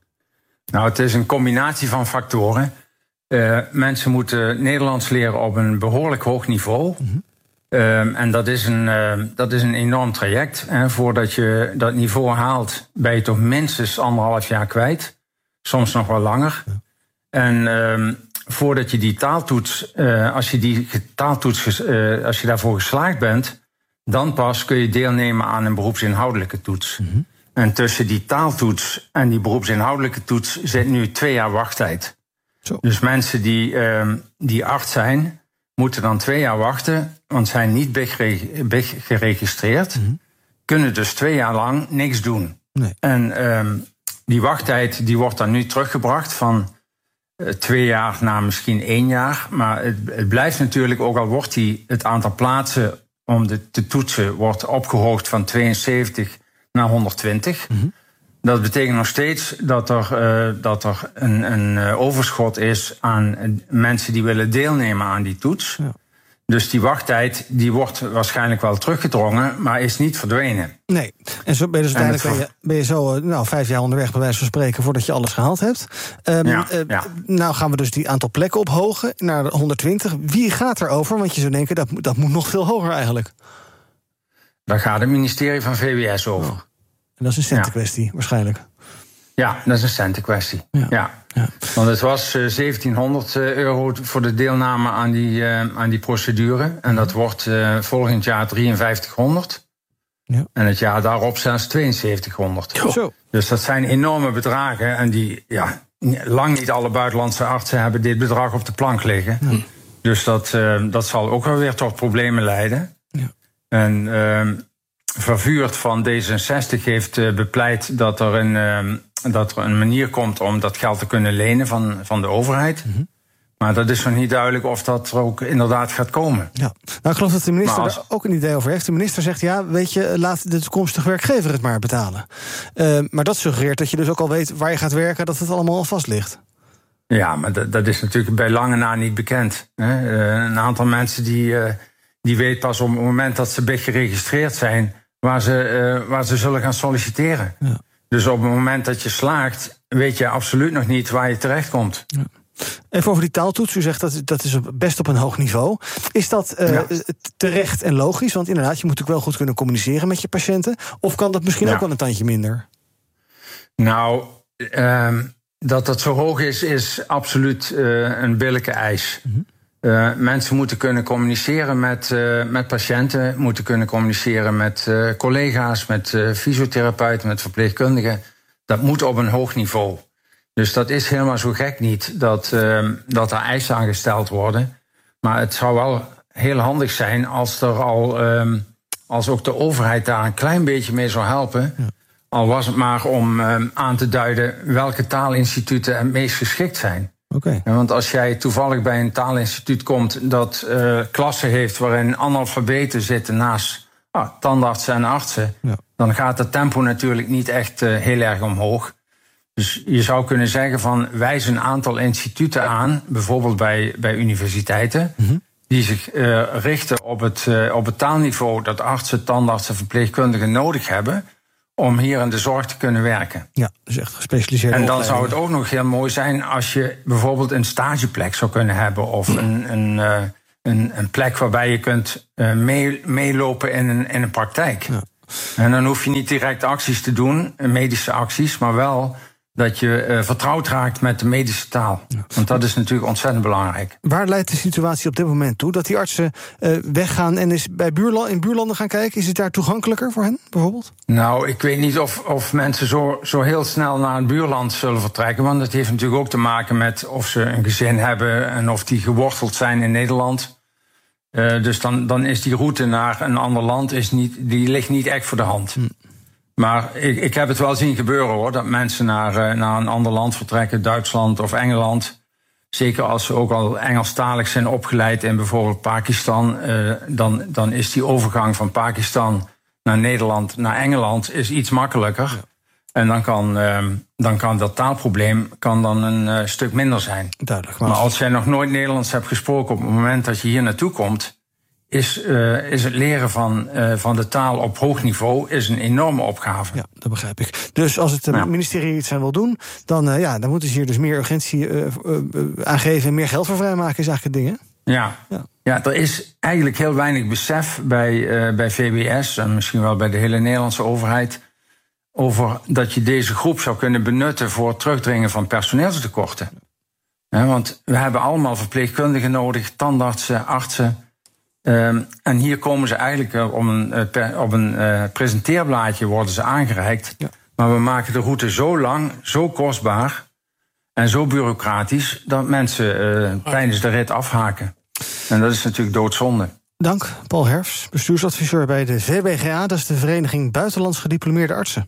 Nou, het is een combinatie van factoren. Uh, mensen moeten Nederlands leren op een behoorlijk hoog niveau. Mm-hmm. Uh, en dat is, een, uh, dat is een enorm traject. Hè. Voordat je dat niveau haalt, ben je toch minstens anderhalf jaar kwijt. Soms nog wel langer. Ja. En Uh, voordat je die taaltoets, uh, als je die taaltoets, uh, als je daarvoor geslaagd bent, dan pas kun je deelnemen aan een beroepsinhoudelijke toets. Mm-hmm. En tussen die taaltoets en die beroepsinhoudelijke toets zit nu twee jaar wachttijd. Zo. Dus mensen die, uh, die arts zijn, moeten dan twee jaar wachten, want zijn niet B I G geregistreerd, mm-hmm. kunnen dus twee jaar lang niks doen. Nee. En uh, die wachttijd die wordt dan nu teruggebracht van twee jaar naar misschien één jaar. Maar het, het blijft natuurlijk, ook al wordt die, het aantal plaatsen om de, te toetsen wordt opgehoogd van tweeënzeventig naar honderdtwintig. Mm-hmm. Dat betekent nog steeds dat er, uh, dat er een, een overschot is aan mensen die willen deelnemen aan die toets. Ja. Dus die wachttijd die wordt waarschijnlijk wel teruggedrongen, maar is niet verdwenen. Nee, en zo ben je dus uiteindelijk ben je, ben je zo nou, vijf jaar onderweg, bij wijze van spreken, voordat je alles gehaald hebt. Um, ja, uh, ja. Nou gaan we dus die aantal plekken ophogen naar de honderdtwintig. Wie gaat er over? Want je zou denken, dat, dat moet nog veel hoger eigenlijk. Daar gaat het ministerie van V W S over. Oh. En dat is een centenkwestie, ja. waarschijnlijk. Ja, dat is een centenkwestie. Ja. Ja. Ja. Want het was uh, zeventienhonderd euro voor de deelname aan die, uh, aan die procedure. En dat wordt uh, volgend jaar drieënvijftighonderd. Ja. En het jaar daarop zelfs tweeënzeventighonderd. Zo. Dus dat zijn enorme bedragen. En die, ja, lang niet alle buitenlandse artsen hebben dit bedrag op de plank liggen. Ja. Dus dat, uh, dat zal ook wel weer tot problemen leiden. Ja. En uh, Vervuurd van D zesenzestig heeft uh, bepleit dat er, een, uh, dat er een manier komt om dat geld te kunnen lenen van, van de overheid. Mm-hmm. Maar dat is nog niet duidelijk of dat er ook inderdaad gaat komen. Ja. Nou, ik geloof dat de minister als... er ook een idee over heeft. De minister zegt, ja, weet je, laat de toekomstige werkgever het maar betalen. Uh, maar dat suggereert dat je dus ook al weet waar je gaat werken, dat het allemaal al vast ligt. Ja, maar dat, dat is natuurlijk bij lange na niet bekend. Hè? Uh, een aantal mensen die, uh, die weten pas op het moment dat ze B I G geregistreerd zijn waar ze, uh, waar ze zullen gaan solliciteren. Ja. Dus op het moment dat je slaagt, weet je absoluut nog niet waar je terechtkomt. Ja. Even over die taaltoets. U zegt dat dat is best op een hoog niveau. Is dat uh, ja. terecht en logisch? Want inderdaad, je moet natuurlijk wel goed kunnen communiceren met je patiënten. Of kan dat misschien ja. ook wel een tandje minder? Nou, uh, dat dat zo hoog is, is absoluut uh, een billijke eis. Mm-hmm. Uh, mensen moeten kunnen communiceren met, uh, met patiënten, moeten kunnen communiceren met uh, collega's, met uh, fysiotherapeuten, met verpleegkundigen. Dat moet op een hoog niveau. Dus dat is helemaal zo gek niet dat, uh, dat er eisen aan gesteld worden. Maar het zou wel heel handig zijn als er al, um, als ook de overheid daar een klein beetje mee zou helpen. Ja. Al was het maar om uh, aan te duiden welke taalinstituten het meest geschikt zijn. Okay. Want als jij toevallig bij een taalinstituut komt dat uh, klassen heeft waarin analfabeten zitten naast ah, tandartsen en artsen, ja. dan gaat het tempo natuurlijk niet echt uh, heel erg omhoog. Dus je zou kunnen zeggen van wijs een aantal instituten aan, bijvoorbeeld bij, bij universiteiten, mm-hmm. die zich uh, richten op het, uh, op het taalniveau dat artsen, tandartsen, verpleegkundigen nodig hebben om hier in de zorg te kunnen werken. Ja, dus echt gespecialiseerde En dan zou het ook nog heel mooi zijn als je bijvoorbeeld een stageplek zou kunnen hebben of een, een, uh, een, een plek waarbij je kunt uh, mee, meelopen in een, in een praktijk. Ja. En dan hoef je niet direct acties te doen, medische acties, maar wel dat je uh, vertrouwd raakt met de medische taal. Ja. Want dat is natuurlijk ontzettend belangrijk. Waar leidt de situatie op dit moment toe? Dat die artsen uh, weggaan en is bij buurla- in buurlanden gaan kijken? Is het daar toegankelijker voor hen, bijvoorbeeld? Nou, ik weet niet of, of mensen zo, zo heel snel naar een buurland zullen vertrekken. Want dat heeft natuurlijk ook te maken met of ze een gezin hebben en of die geworteld zijn in Nederland. Uh, dus dan, dan is die route naar een ander land is niet, die ligt niet echt voor de hand. Hm. Maar ik, ik heb het wel zien gebeuren, hoor, dat mensen naar, uh, naar een ander land vertrekken, Duitsland of Engeland. Zeker als ze ook al Engelstalig zijn opgeleid in bijvoorbeeld Pakistan. Uh, dan, dan is die overgang van Pakistan naar Nederland, naar Engeland, is iets makkelijker. Ja. En dan kan, uh, dan kan dat taalprobleem kan dan een uh, stuk minder zijn. Duidelijk. Maar, maar als jij nog nooit Nederlands hebt gesproken op het moment dat je hier naartoe komt, Is, uh, is het leren van, uh, van de taal op hoog niveau is een enorme opgave. Ja, dat begrijp ik. Dus als het uh, ja. ministerie iets aan wil doen, dan, uh, ja, dan moeten ze hier dus meer urgentie uh, uh, aangeven en meer geld voor vrijmaken, is eigenlijk het ding, hè? Ja. Ja. ja, er is eigenlijk heel weinig besef bij, uh, bij V W S en misschien wel bij de hele Nederlandse overheid over dat je deze groep zou kunnen benutten voor het terugdringen van personeelstekorten. Ja, want we hebben allemaal verpleegkundigen nodig, tandartsen, artsen. Um, en hier komen ze eigenlijk uh, op een, uh, per, op een uh, presenteerblaadje worden ze aangereikt. Ja. Maar we maken de route zo lang, zo kostbaar en zo bureaucratisch dat mensen uh, tijdens de rit afhaken. En dat is natuurlijk doodzonde. Dank, Paul Herfs, bestuursadviseur bij de V B G A, dat is de Vereniging Buitenlands Gediplomeerde Artsen.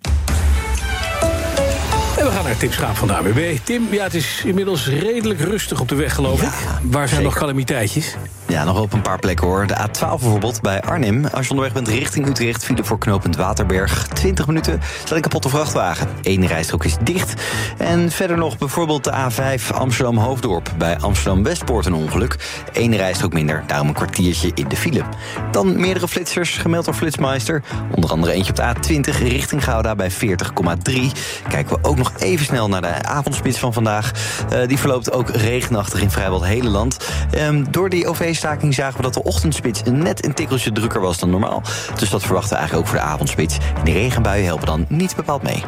En we gaan naar Tim Schaap van de A W B. Tim, ja, het is inmiddels redelijk rustig op de weg, geloof ja, ik. Waar zijn zeker. nog calamiteitjes? Ja, nog op een paar plekken, hoor. De A twaalf bijvoorbeeld bij Arnhem. Als je onderweg bent richting Utrecht, file voor knooppunt Waterberg. twintig minuten, staat een kapotte vrachtwagen. Eén rijstrook is dicht. En verder nog bijvoorbeeld de A vijf Amsterdam-Hoofddorp. Bij Amsterdam-Westpoort een ongeluk. Eén rijstrook minder, daarom een kwartiertje in de file. Dan meerdere flitsers, gemeld door Flitsmeister. Onder andere eentje op de A twintig richting Gouda bij veertig komma drie. Kijken we ook nog even snel naar de avondspits van vandaag. Uh, die verloopt ook regenachtig in vrijwel het hele land. Um, door die O V-staking zagen we dat de ochtendspits net een tikkeltje drukker was dan normaal. Dus dat verwachten we eigenlijk ook voor de avondspits. En die regenbuien helpen dan niet bepaald mee.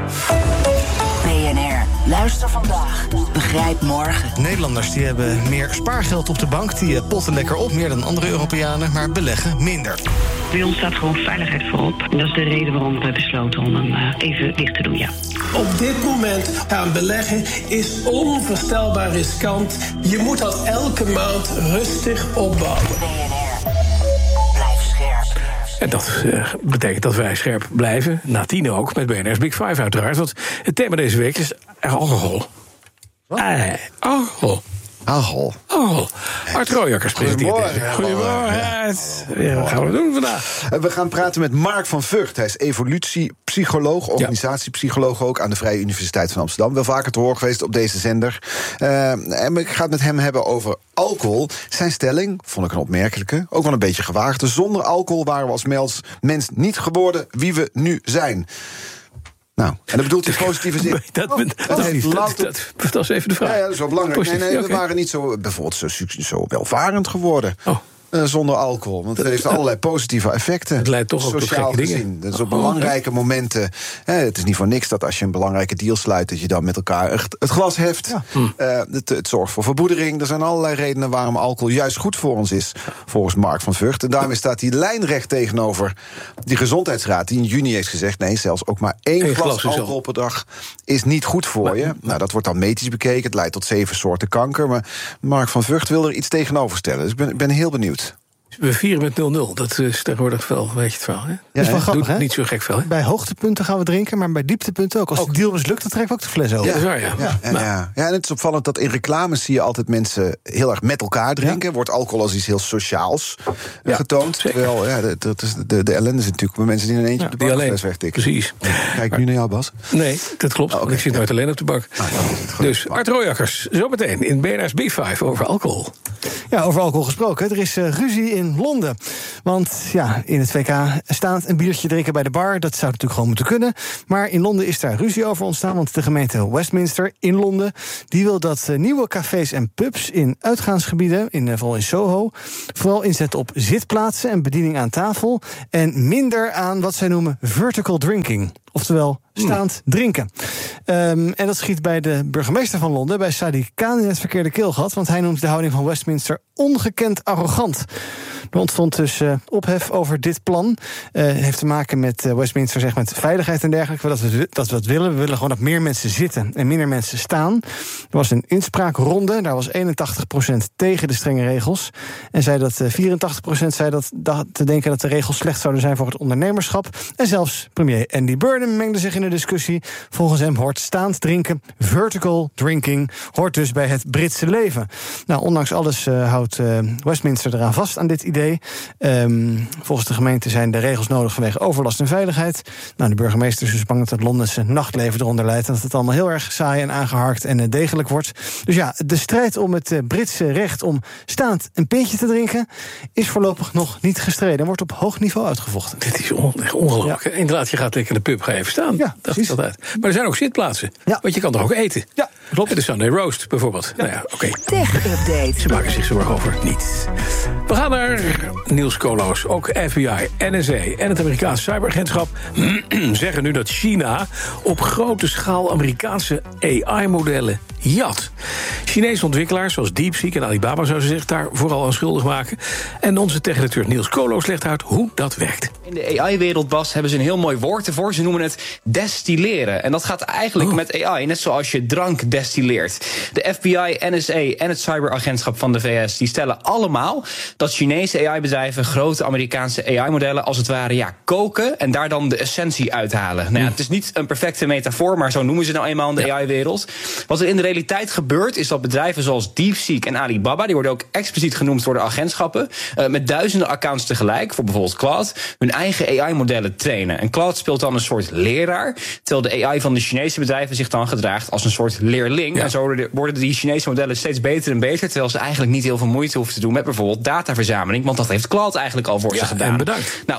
B N R, luister vandaag, begrijp morgen. Nederlanders die hebben meer spaargeld op de bank. Die potten lekker op, meer dan andere Europeanen, maar beleggen minder. Bij ons staat gewoon veiligheid voorop. En dat is de reden waarom we hebben besloten om hem even dicht te doen, ja. Op dit moment gaan beleggen is onvoorstelbaar riskant. Je moet dat elke maand rustig opbouwen. B N R, blijf scherp. En dat uh, betekent dat wij scherp blijven. Na tien ook, met B N R's Big Five uiteraard. Want het thema deze week is alcohol. Wat? Uh, alcohol. Alcohol. Oh, Art Rooijakkers presenteert deze. Goedemorgen. Ja, wat gaan we doen vandaag? We gaan praten met Mark van Vught. Hij is evolutiepsycholoog, organisatiepsycholoog ook aan de Vrije Universiteit van Amsterdam. Wel vaker te horen geweest op deze zender. Uh, en ik ga het met hem hebben over alcohol. Zijn stelling, vond ik een opmerkelijke, ook wel een beetje gewaagde. Zonder alcohol waren we als mens, mens niet geworden wie we nu zijn. Nou, en dat bedoelt hij positieve zin. Dat, dat, dat, dat, heeft dat, dat, dat is even de vraag. Ja, ja, dat is wel belangrijk. Positief, nee, nee, we okay. waren niet zo, bijvoorbeeld zo, zo welvarend geworden. Oh. Uh, zonder alcohol. Want het heeft allerlei positieve effecten. Het leidt toch ook tot gekke gezien. dingen. Dat is op belangrijke oh, momenten. Hè, het is niet voor niks dat als je een belangrijke deal sluit, dat je dan met elkaar het, het glas heft. Ja. Hm. Uh, het, het zorgt voor verboedering. Er zijn allerlei redenen waarom alcohol juist goed voor ons is. Volgens Mark van Vught. En daarmee staat hij lijnrecht tegenover die gezondheidsraad die in juni heeft gezegd, nee, zelfs ook maar één Eén glas, glas alcohol per dag is niet goed voor maar, je. Maar, nou, dat wordt dan medisch bekeken. Het leidt tot zeven soorten kanker. Maar Mark van Vught wil er iets tegenover stellen. Dus ik ben, ik ben heel benieuwd. We vieren met nul nul. Dat is tegenwoordig wel, weet je het wel. Hè? Ja, dat is wel grappig, Doet hè? niet zo gek veel, hè? Bij hoogtepunten gaan we drinken, maar bij dieptepunten ook. Als ook. de deal mislukt, dan trekken we ook de fles over. Ja, dat is waar, ja. ja. En, nou. ja. ja, en het is opvallend dat in reclames zie je altijd mensen heel erg met elkaar drinken. Ja. Wordt alcohol als iets heel sociaals ja, getoond. Zeker. Terwijl, ja, de, de, de, de ellende is natuurlijk bij mensen die in een eentje ja, op de bankfles wegtikken. Precies. Kijk maar, nu naar jou, Bas. Nee, dat klopt. Oh, okay. Ik zit nooit alleen op de bank. Ah, dus Art Royakkers, zometeen in B N R's Big Five over alcohol. Ja, over alcohol gesproken. Er is uh, ruzie in Londen. Want ja, in het W K staat een biertje drinken bij de bar. Dat zou natuurlijk gewoon moeten kunnen. Maar in Londen is daar ruzie over ontstaan. Want de gemeente Westminster in Londen die wil dat uh, nieuwe cafés en pubs in uitgaansgebieden, in, uh, vooral in Soho, vooral inzetten op zitplaatsen en bediening aan tafel. En minder aan wat zij noemen vertical drinking. Oftewel staand mm. drinken. Um, en dat schiet bij de burgemeester van Londen, bij Sadiq Khan, in het verkeerde keelgat. Want hij noemt de houding van Westminster ongekend arrogant. Er ontstond dus uh, ophef over dit plan. Het uh, heeft te maken met uh, Westminster, zeg, met veiligheid en dergelijke. Dat we, dat we dat willen. We willen gewoon dat meer mensen zitten en minder mensen staan. Er was een inspraakronde. Daar was eenentachtig procent tegen de strenge regels. En zei dat uh, vierentachtig procent zei dat, dat te denken dat de regels slecht zouden zijn voor het ondernemerschap. En zelfs premier Andy Burnham mengde zich in de discussie. Volgens hem hoort staand drinken, vertical drinking, hoort dus bij het Britse leven. Nou, ondanks alles uh, houdt uh, Westminster eraan vast aan dit idee. Um, volgens de gemeente zijn de regels nodig vanwege overlast en veiligheid. Nou, de burgemeester is dus bang dat het Londense nachtleven eronder leidt. En dat het allemaal heel erg saai en aangeharkt en uh, degelijk wordt. Dus ja, de strijd om het uh, Britse recht om staand een pintje te drinken is voorlopig nog niet gestreden en wordt op hoog niveau uitgevochten. Dit is on- echt ongelooflijk. Ja. Inderdaad, je gaat lekker in de pub, ga even staan. Ja, dat is altijd. Maar er zijn ook zitplaatsen. Ja. Want je kan toch ook eten? Ja, klopt. De Sunday Roast bijvoorbeeld. Ja. Nou ja, oké. Okay. Tech-update. Ze maken zich zorgen over niets. We gaan naar Niels Koloos. Ook F B I, N S A en het Amerikaanse cyberagentschap zeggen nu dat China op grote schaal Amerikaanse A I-modellen jat. Chinese ontwikkelaars zoals DeepSeek en Alibaba zouden zich daar vooral aan schuldig maken. En onze techredacteur Niels Koloos legt uit hoe dat werkt. In de A I-wereld, Bas, hebben ze een heel mooi woord ervoor. Ze noemen het destilleren. En dat gaat eigenlijk oh. met A I, net zoals je drank destilleert. De F B I, N S A en het cyberagentschap van de V S die stellen allemaal dat Chinese A I-bedrijven grote Amerikaanse A I-modellen als het ware ja, koken en daar dan de essentie uithalen. Nou ja, het is niet een perfecte metafoor, maar zo noemen ze nou eenmaal in de ja. A I-wereld. Wat er in de realiteit gebeurt, is dat bedrijven zoals DeepSeek en Alibaba, die worden ook expliciet genoemd door de agentschappen, uh, met duizenden accounts tegelijk, voor bijvoorbeeld Claude, hun eigen A I-modellen trainen. En Claude speelt dan een soort leraar, terwijl de A I van de Chinese bedrijven zich dan gedraagt als een soort leerling. Ja. En zo worden die Chinese modellen steeds beter en beter, terwijl ze eigenlijk niet heel veel moeite hoeven te doen met bijvoorbeeld dataverzameling, want dat heeft Claude eigenlijk al voor ja, ze gedaan. En bedankt. Nou,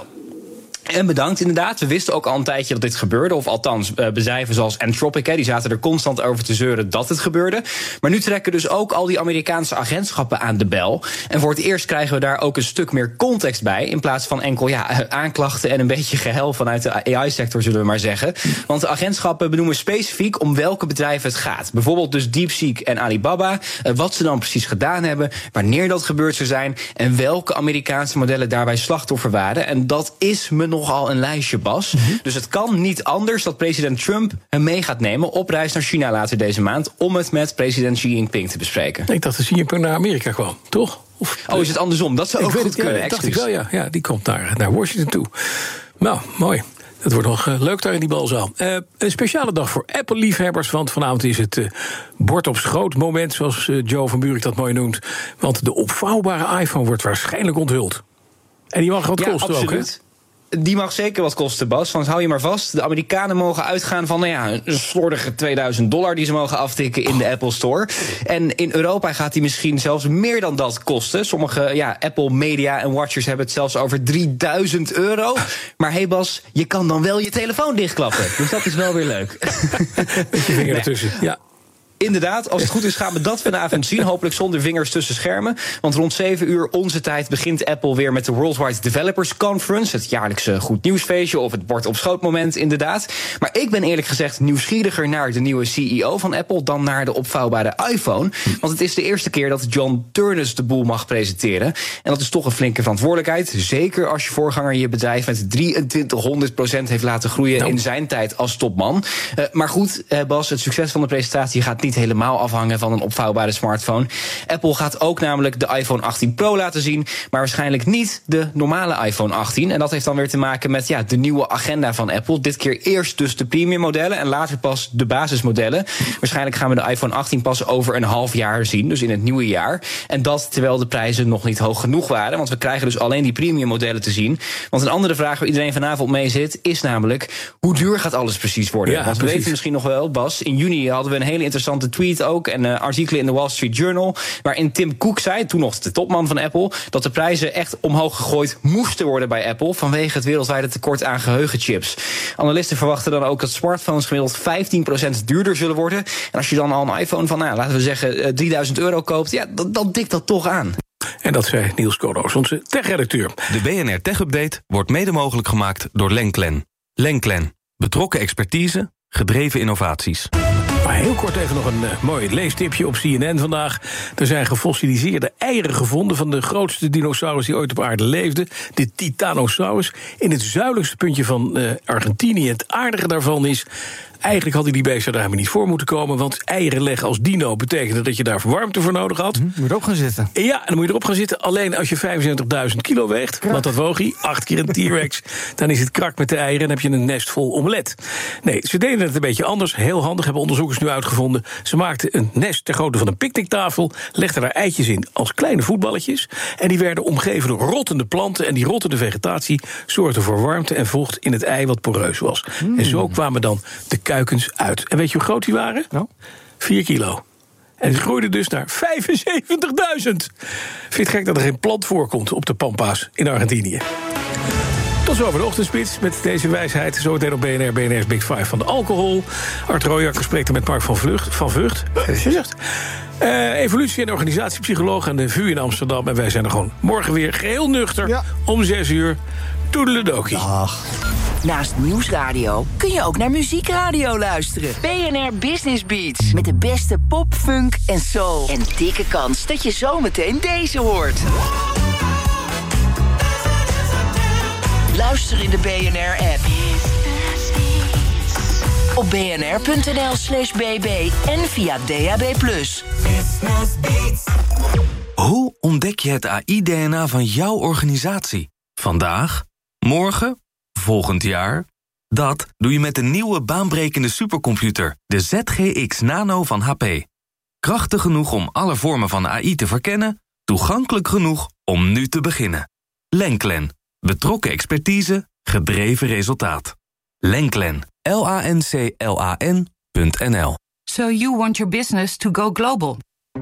En bedankt, inderdaad. We wisten ook al een tijdje dat dit gebeurde. Of althans, uh, bedrijven zoals Anthropic, hè, die zaten er constant over te zeuren dat het gebeurde. Maar nu trekken dus ook al die Amerikaanse agentschappen aan de bel. En voor het eerst krijgen we daar ook een stuk meer context bij, in plaats van enkel ja, aanklachten en een beetje gehuil vanuit de A I-sector, zullen we maar zeggen. Want de agentschappen benoemen specifiek om welke bedrijven het gaat. Bijvoorbeeld dus DeepSeek en Alibaba. Uh, wat ze dan precies gedaan hebben, wanneer dat gebeurd zou zijn en welke Amerikaanse modellen daarbij slachtoffer waren. En dat is me nogal een lijstje, Bas. Mm-hmm. Dus het kan niet anders dat president Trump hem mee gaat nemen op reis naar China later deze maand om het met president Xi Jinping te bespreken. Ik dacht dat Xi Jinping naar Amerika kwam, toch? Of, oh, is het andersom? Dat zou ook goed het, kunnen. Ja, dacht ik wel, ja. ja. Die komt naar, naar Washington toe. Nou, mooi. Het wordt nog uh, leuk daar in die balzaal. Uh, een speciale dag voor Apple-liefhebbers, want vanavond is het uh, bord op schoot moment, zoals uh, Joe van Buurik dat mooi noemt. Want de opvouwbare iPhone wordt waarschijnlijk onthuld. En die mag wat ja, kosten absoluut. ook, hè? Die mag zeker wat kosten, Bas. Want hou je maar vast, de Amerikanen mogen uitgaan van nou ja, een slordige tweeduizend dollar die ze mogen aftikken in de Apple Store. En in Europa gaat die misschien zelfs meer dan dat kosten. Sommige ja, Apple Media en Watchers hebben het zelfs over drieduizend euro. Maar hey Bas, je kan dan wel je telefoon dichtklappen. Dus dat is wel weer leuk. Met je vinger ertussen, ja. Inderdaad, als het goed is gaan we dat vanavond zien. Hopelijk zonder vingers tussen schermen. Want rond zeven uur onze tijd begint Apple weer met de Worldwide Developers Conference. Het jaarlijkse goed nieuwsfeestje of het bord op schoot moment inderdaad. Maar ik ben eerlijk gezegd nieuwsgieriger naar de nieuwe C E O van Apple dan naar de opvouwbare iPhone. Want het is de eerste keer dat John Ternus de boel mag presenteren. En dat is toch een flinke verantwoordelijkheid. Zeker als je voorganger je bedrijf met drieëntwintighonderd procent heeft laten groeien nou. in zijn tijd als topman. Uh, maar goed, uh, Bas, het succes van de presentatie gaat niet helemaal afhangen van een opvouwbare smartphone. Apple gaat ook namelijk de iPhone achttien Pro laten zien, maar waarschijnlijk niet de normale iPhone achttien. En dat heeft dan weer te maken met ja, de nieuwe agenda van Apple. Dit keer eerst dus de premium modellen en later pas de basismodellen. Waarschijnlijk gaan we de iPhone achttien pas over een half jaar zien, dus in het nieuwe jaar. En dat terwijl de prijzen nog niet hoog genoeg waren, want we krijgen dus alleen die premium modellen te zien. Want een andere vraag waar iedereen vanavond mee zit is namelijk, hoe duur gaat alles precies worden? Ja, want we precies. weten misschien nog wel, Bas, in juni hadden we een hele interessante tweet ook en uh, artikelen in de Wall Street Journal, waarin Tim Cook zei, toen nog de topman van Apple, dat de prijzen echt omhoog gegooid moesten worden bij Apple vanwege het wereldwijde tekort aan geheugenchips. Analisten verwachten dan ook dat smartphones gemiddeld vijftien procent duurder zullen worden. En als je dan al een iPhone van, nou, laten we zeggen, drieduizend euro koopt, ja, dan, dan dikt dat toch aan. En dat zei Niels Koolhoos, onze tech-redacteur. De B N R Tech Update wordt mede mogelijk gemaakt door Lenklen. Lenklen. Betrokken expertise, gedreven innovaties. Maar heel kort even nog een uh, mooi leestipje op C N N vandaag. Er zijn gefossiliseerde eieren gevonden van de grootste dinosaurus die ooit op aarde leefde, de Titanosaurus, in het zuidelijkste puntje van uh, Argentinië. Het aardige daarvan is, eigenlijk hadden die beesten daar helemaal niet voor moeten komen, want eieren leggen als dino betekende dat je daar warmte voor nodig had. Hm, moet je erop gaan zitten. Ja, en dan moet je erop gaan zitten. Alleen als je vijfenzeventigduizend kilo weegt, krak. Want dat woog hij, acht keer een T-Rex, dan is het krak met de eieren en heb je een nest vol omelet. Nee, ze deden het een beetje anders. Heel handig, hebben onderzoekers nu uitgevonden. Ze maakten een nest ter grootte van een picknicktafel, legden daar eitjes in als kleine voetballetjes, en die werden omgeven door rottende planten, en die rottende vegetatie zorgde voor warmte en vocht in het ei wat poreus was. Mm. En zo kwamen dan de kuikens uit. En weet je hoe groot die waren? Nou? Vier kilo. En het groeide dus naar vijfenzeventigduizend. Vind je het gek dat er geen plant voorkomt op de Pampas in Argentinië? Tot zover de ochtendspits met deze wijsheid. Zometeen op B N R, B N R's Big Five van de alcohol. Art Royakker spreekt er met Mark van Vlucht. Van Vught. Uh, evolutie- en organisatiepsycholoog aan de V U in Amsterdam. En wij zijn er gewoon morgen weer geheel nuchter. Ja. Om zes uur. Toedeledokie. Dag. Naast Nieuwsradio kun je ook naar muziekradio luisteren. B N R Business Beats. Met de beste pop, funk en soul. En dikke kans dat je zometeen deze hoort. Luister in de B N R-app. Op bnr.nl slash bb en via D A B plus. Hoe ontdek je het A I-D N A van jouw organisatie? Vandaag? Morgen? Volgend jaar? Dat doe je met de nieuwe baanbrekende supercomputer, de Z G X Nano van H P. Krachtig genoeg om alle vormen van A I te verkennen, toegankelijk genoeg om nu te beginnen. Lenklen. Betrokken expertise, gedreven resultaat. Lenklen. L A N C L A N punt N L. So you want your business to go global.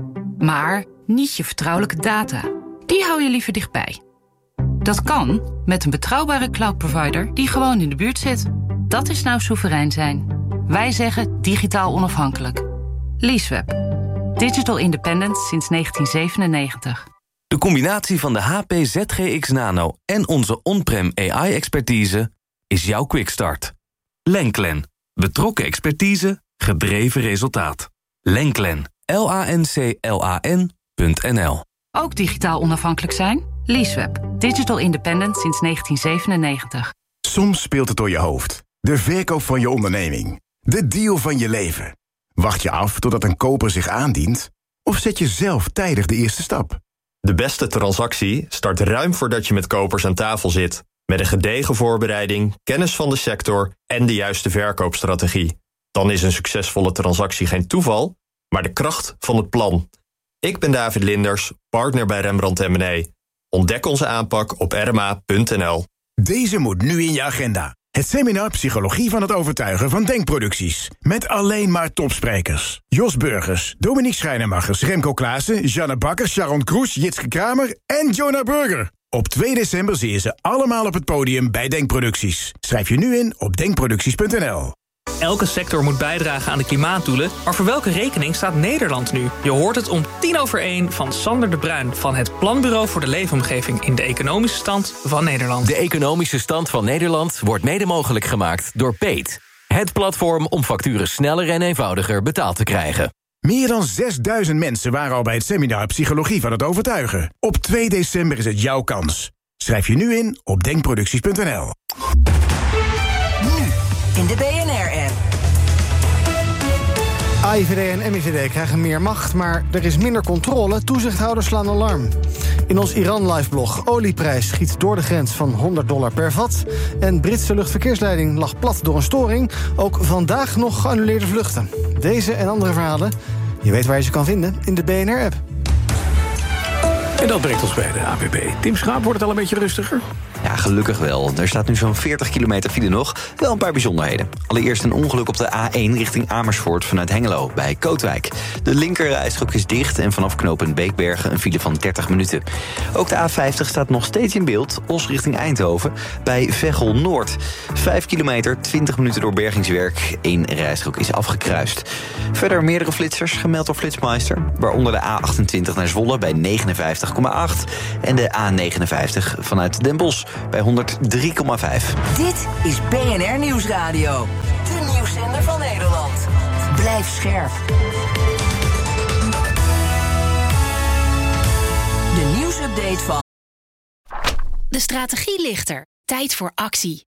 Maar niet je vertrouwelijke data. Die hou je liever dichtbij. Dat kan met een betrouwbare cloudprovider die gewoon in de buurt zit. Dat is nou soeverein zijn. Wij zeggen digitaal onafhankelijk. Leaseweb. Digital independent sinds negentien zevenennegentig. De combinatie van de H P Z G X Nano en onze on-prem A I-expertise is jouw quickstart. Lenklen. Betrokken expertise, gedreven resultaat. Lenklen. L A N C L A N punt N L. Ook digitaal onafhankelijk zijn? Leaseweb. Digital independent sinds negentien zevenennegentig. Soms speelt het door je hoofd. De verkoop van je onderneming. De deal van je leven. Wacht je af totdat een koper zich aandient? Of zet je zelf tijdig de eerste stap? De beste transactie start ruim voordat je met kopers aan tafel zit. Met een gedegen voorbereiding, kennis van de sector en de juiste verkoopstrategie. Dan is een succesvolle transactie geen toeval, maar de kracht van het plan. Ik ben David Linders, partner bij Rembrandt en Mené. Ontdek onze aanpak op r m a punt n l. Deze moet nu in je agenda. Het seminar Psychologie van het Overtuigen van Denkproducties. Met alleen maar topsprekers. Jos Burgers, Dominique Schrijnemachers, Remco Klaassen, Janne Bakker, Sharon Kroes, Jitske Kramer en Jonah Burger. Op twee december zie je ze allemaal op het podium bij Denkproducties. Schrijf je nu in op denkproducties punt n l. Elke sector moet bijdragen aan de klimaatdoelen, maar voor welke rekening staat Nederland nu? Je hoort het om tien over één van Sander de Bruin van het Planbureau voor de Leefomgeving in de economische stand van Nederland. De economische stand van Nederland wordt mede mogelijk gemaakt door Peet. Het platform om facturen sneller en eenvoudiger betaald te krijgen. Meer dan zesduizend mensen waren al bij het seminar Psychologie van het Overtuigen. Op twee december is het jouw kans. Schrijf je nu in op denkproducties punt n l. Nu in de B N R-app. A I V D en M I V D krijgen meer macht, maar er is minder controle. Toezichthouders slaan alarm. In ons Iran-live-blog: olieprijs schiet door de grens van honderd dollar per vat. En Britse luchtverkeersleiding lag plat door een storing. Ook vandaag nog geannuleerde vluchten. Deze en andere verhalen, je weet waar je ze kan vinden in de B N R-app. En dat brengt ons bij de A B B. Tim Schaap, wordt het al een beetje rustiger? Ja, gelukkig wel. Er staat nu zo'n veertig kilometer file nog. Wel een paar bijzonderheden. Allereerst een ongeluk op de A één richting Amersfoort vanuit Hengelo bij Kootwijk. De linkerrijstrook is dicht en vanaf knooppunt Beekbergen een file van dertig minuten. Ook de A vijftig staat nog steeds in beeld. Os richting Eindhoven bij Veghel Noord. Vijf kilometer, twintig minuten door bergingswerk. Eén rijstrook is afgekruist. Verder meerdere flitsers gemeld door Flitsmeister. Waaronder de A achtentwintig naar Zwolle bij negenenvijftig komma acht. En de A negenenvijftig vanuit Den Bosch bij honderd drie komma vijf. Dit is B N R Nieuwsradio. De nieuwszender van Nederland. Blijf scherp. De nieuwsupdate van... De strategie ligt er. Tijd voor actie.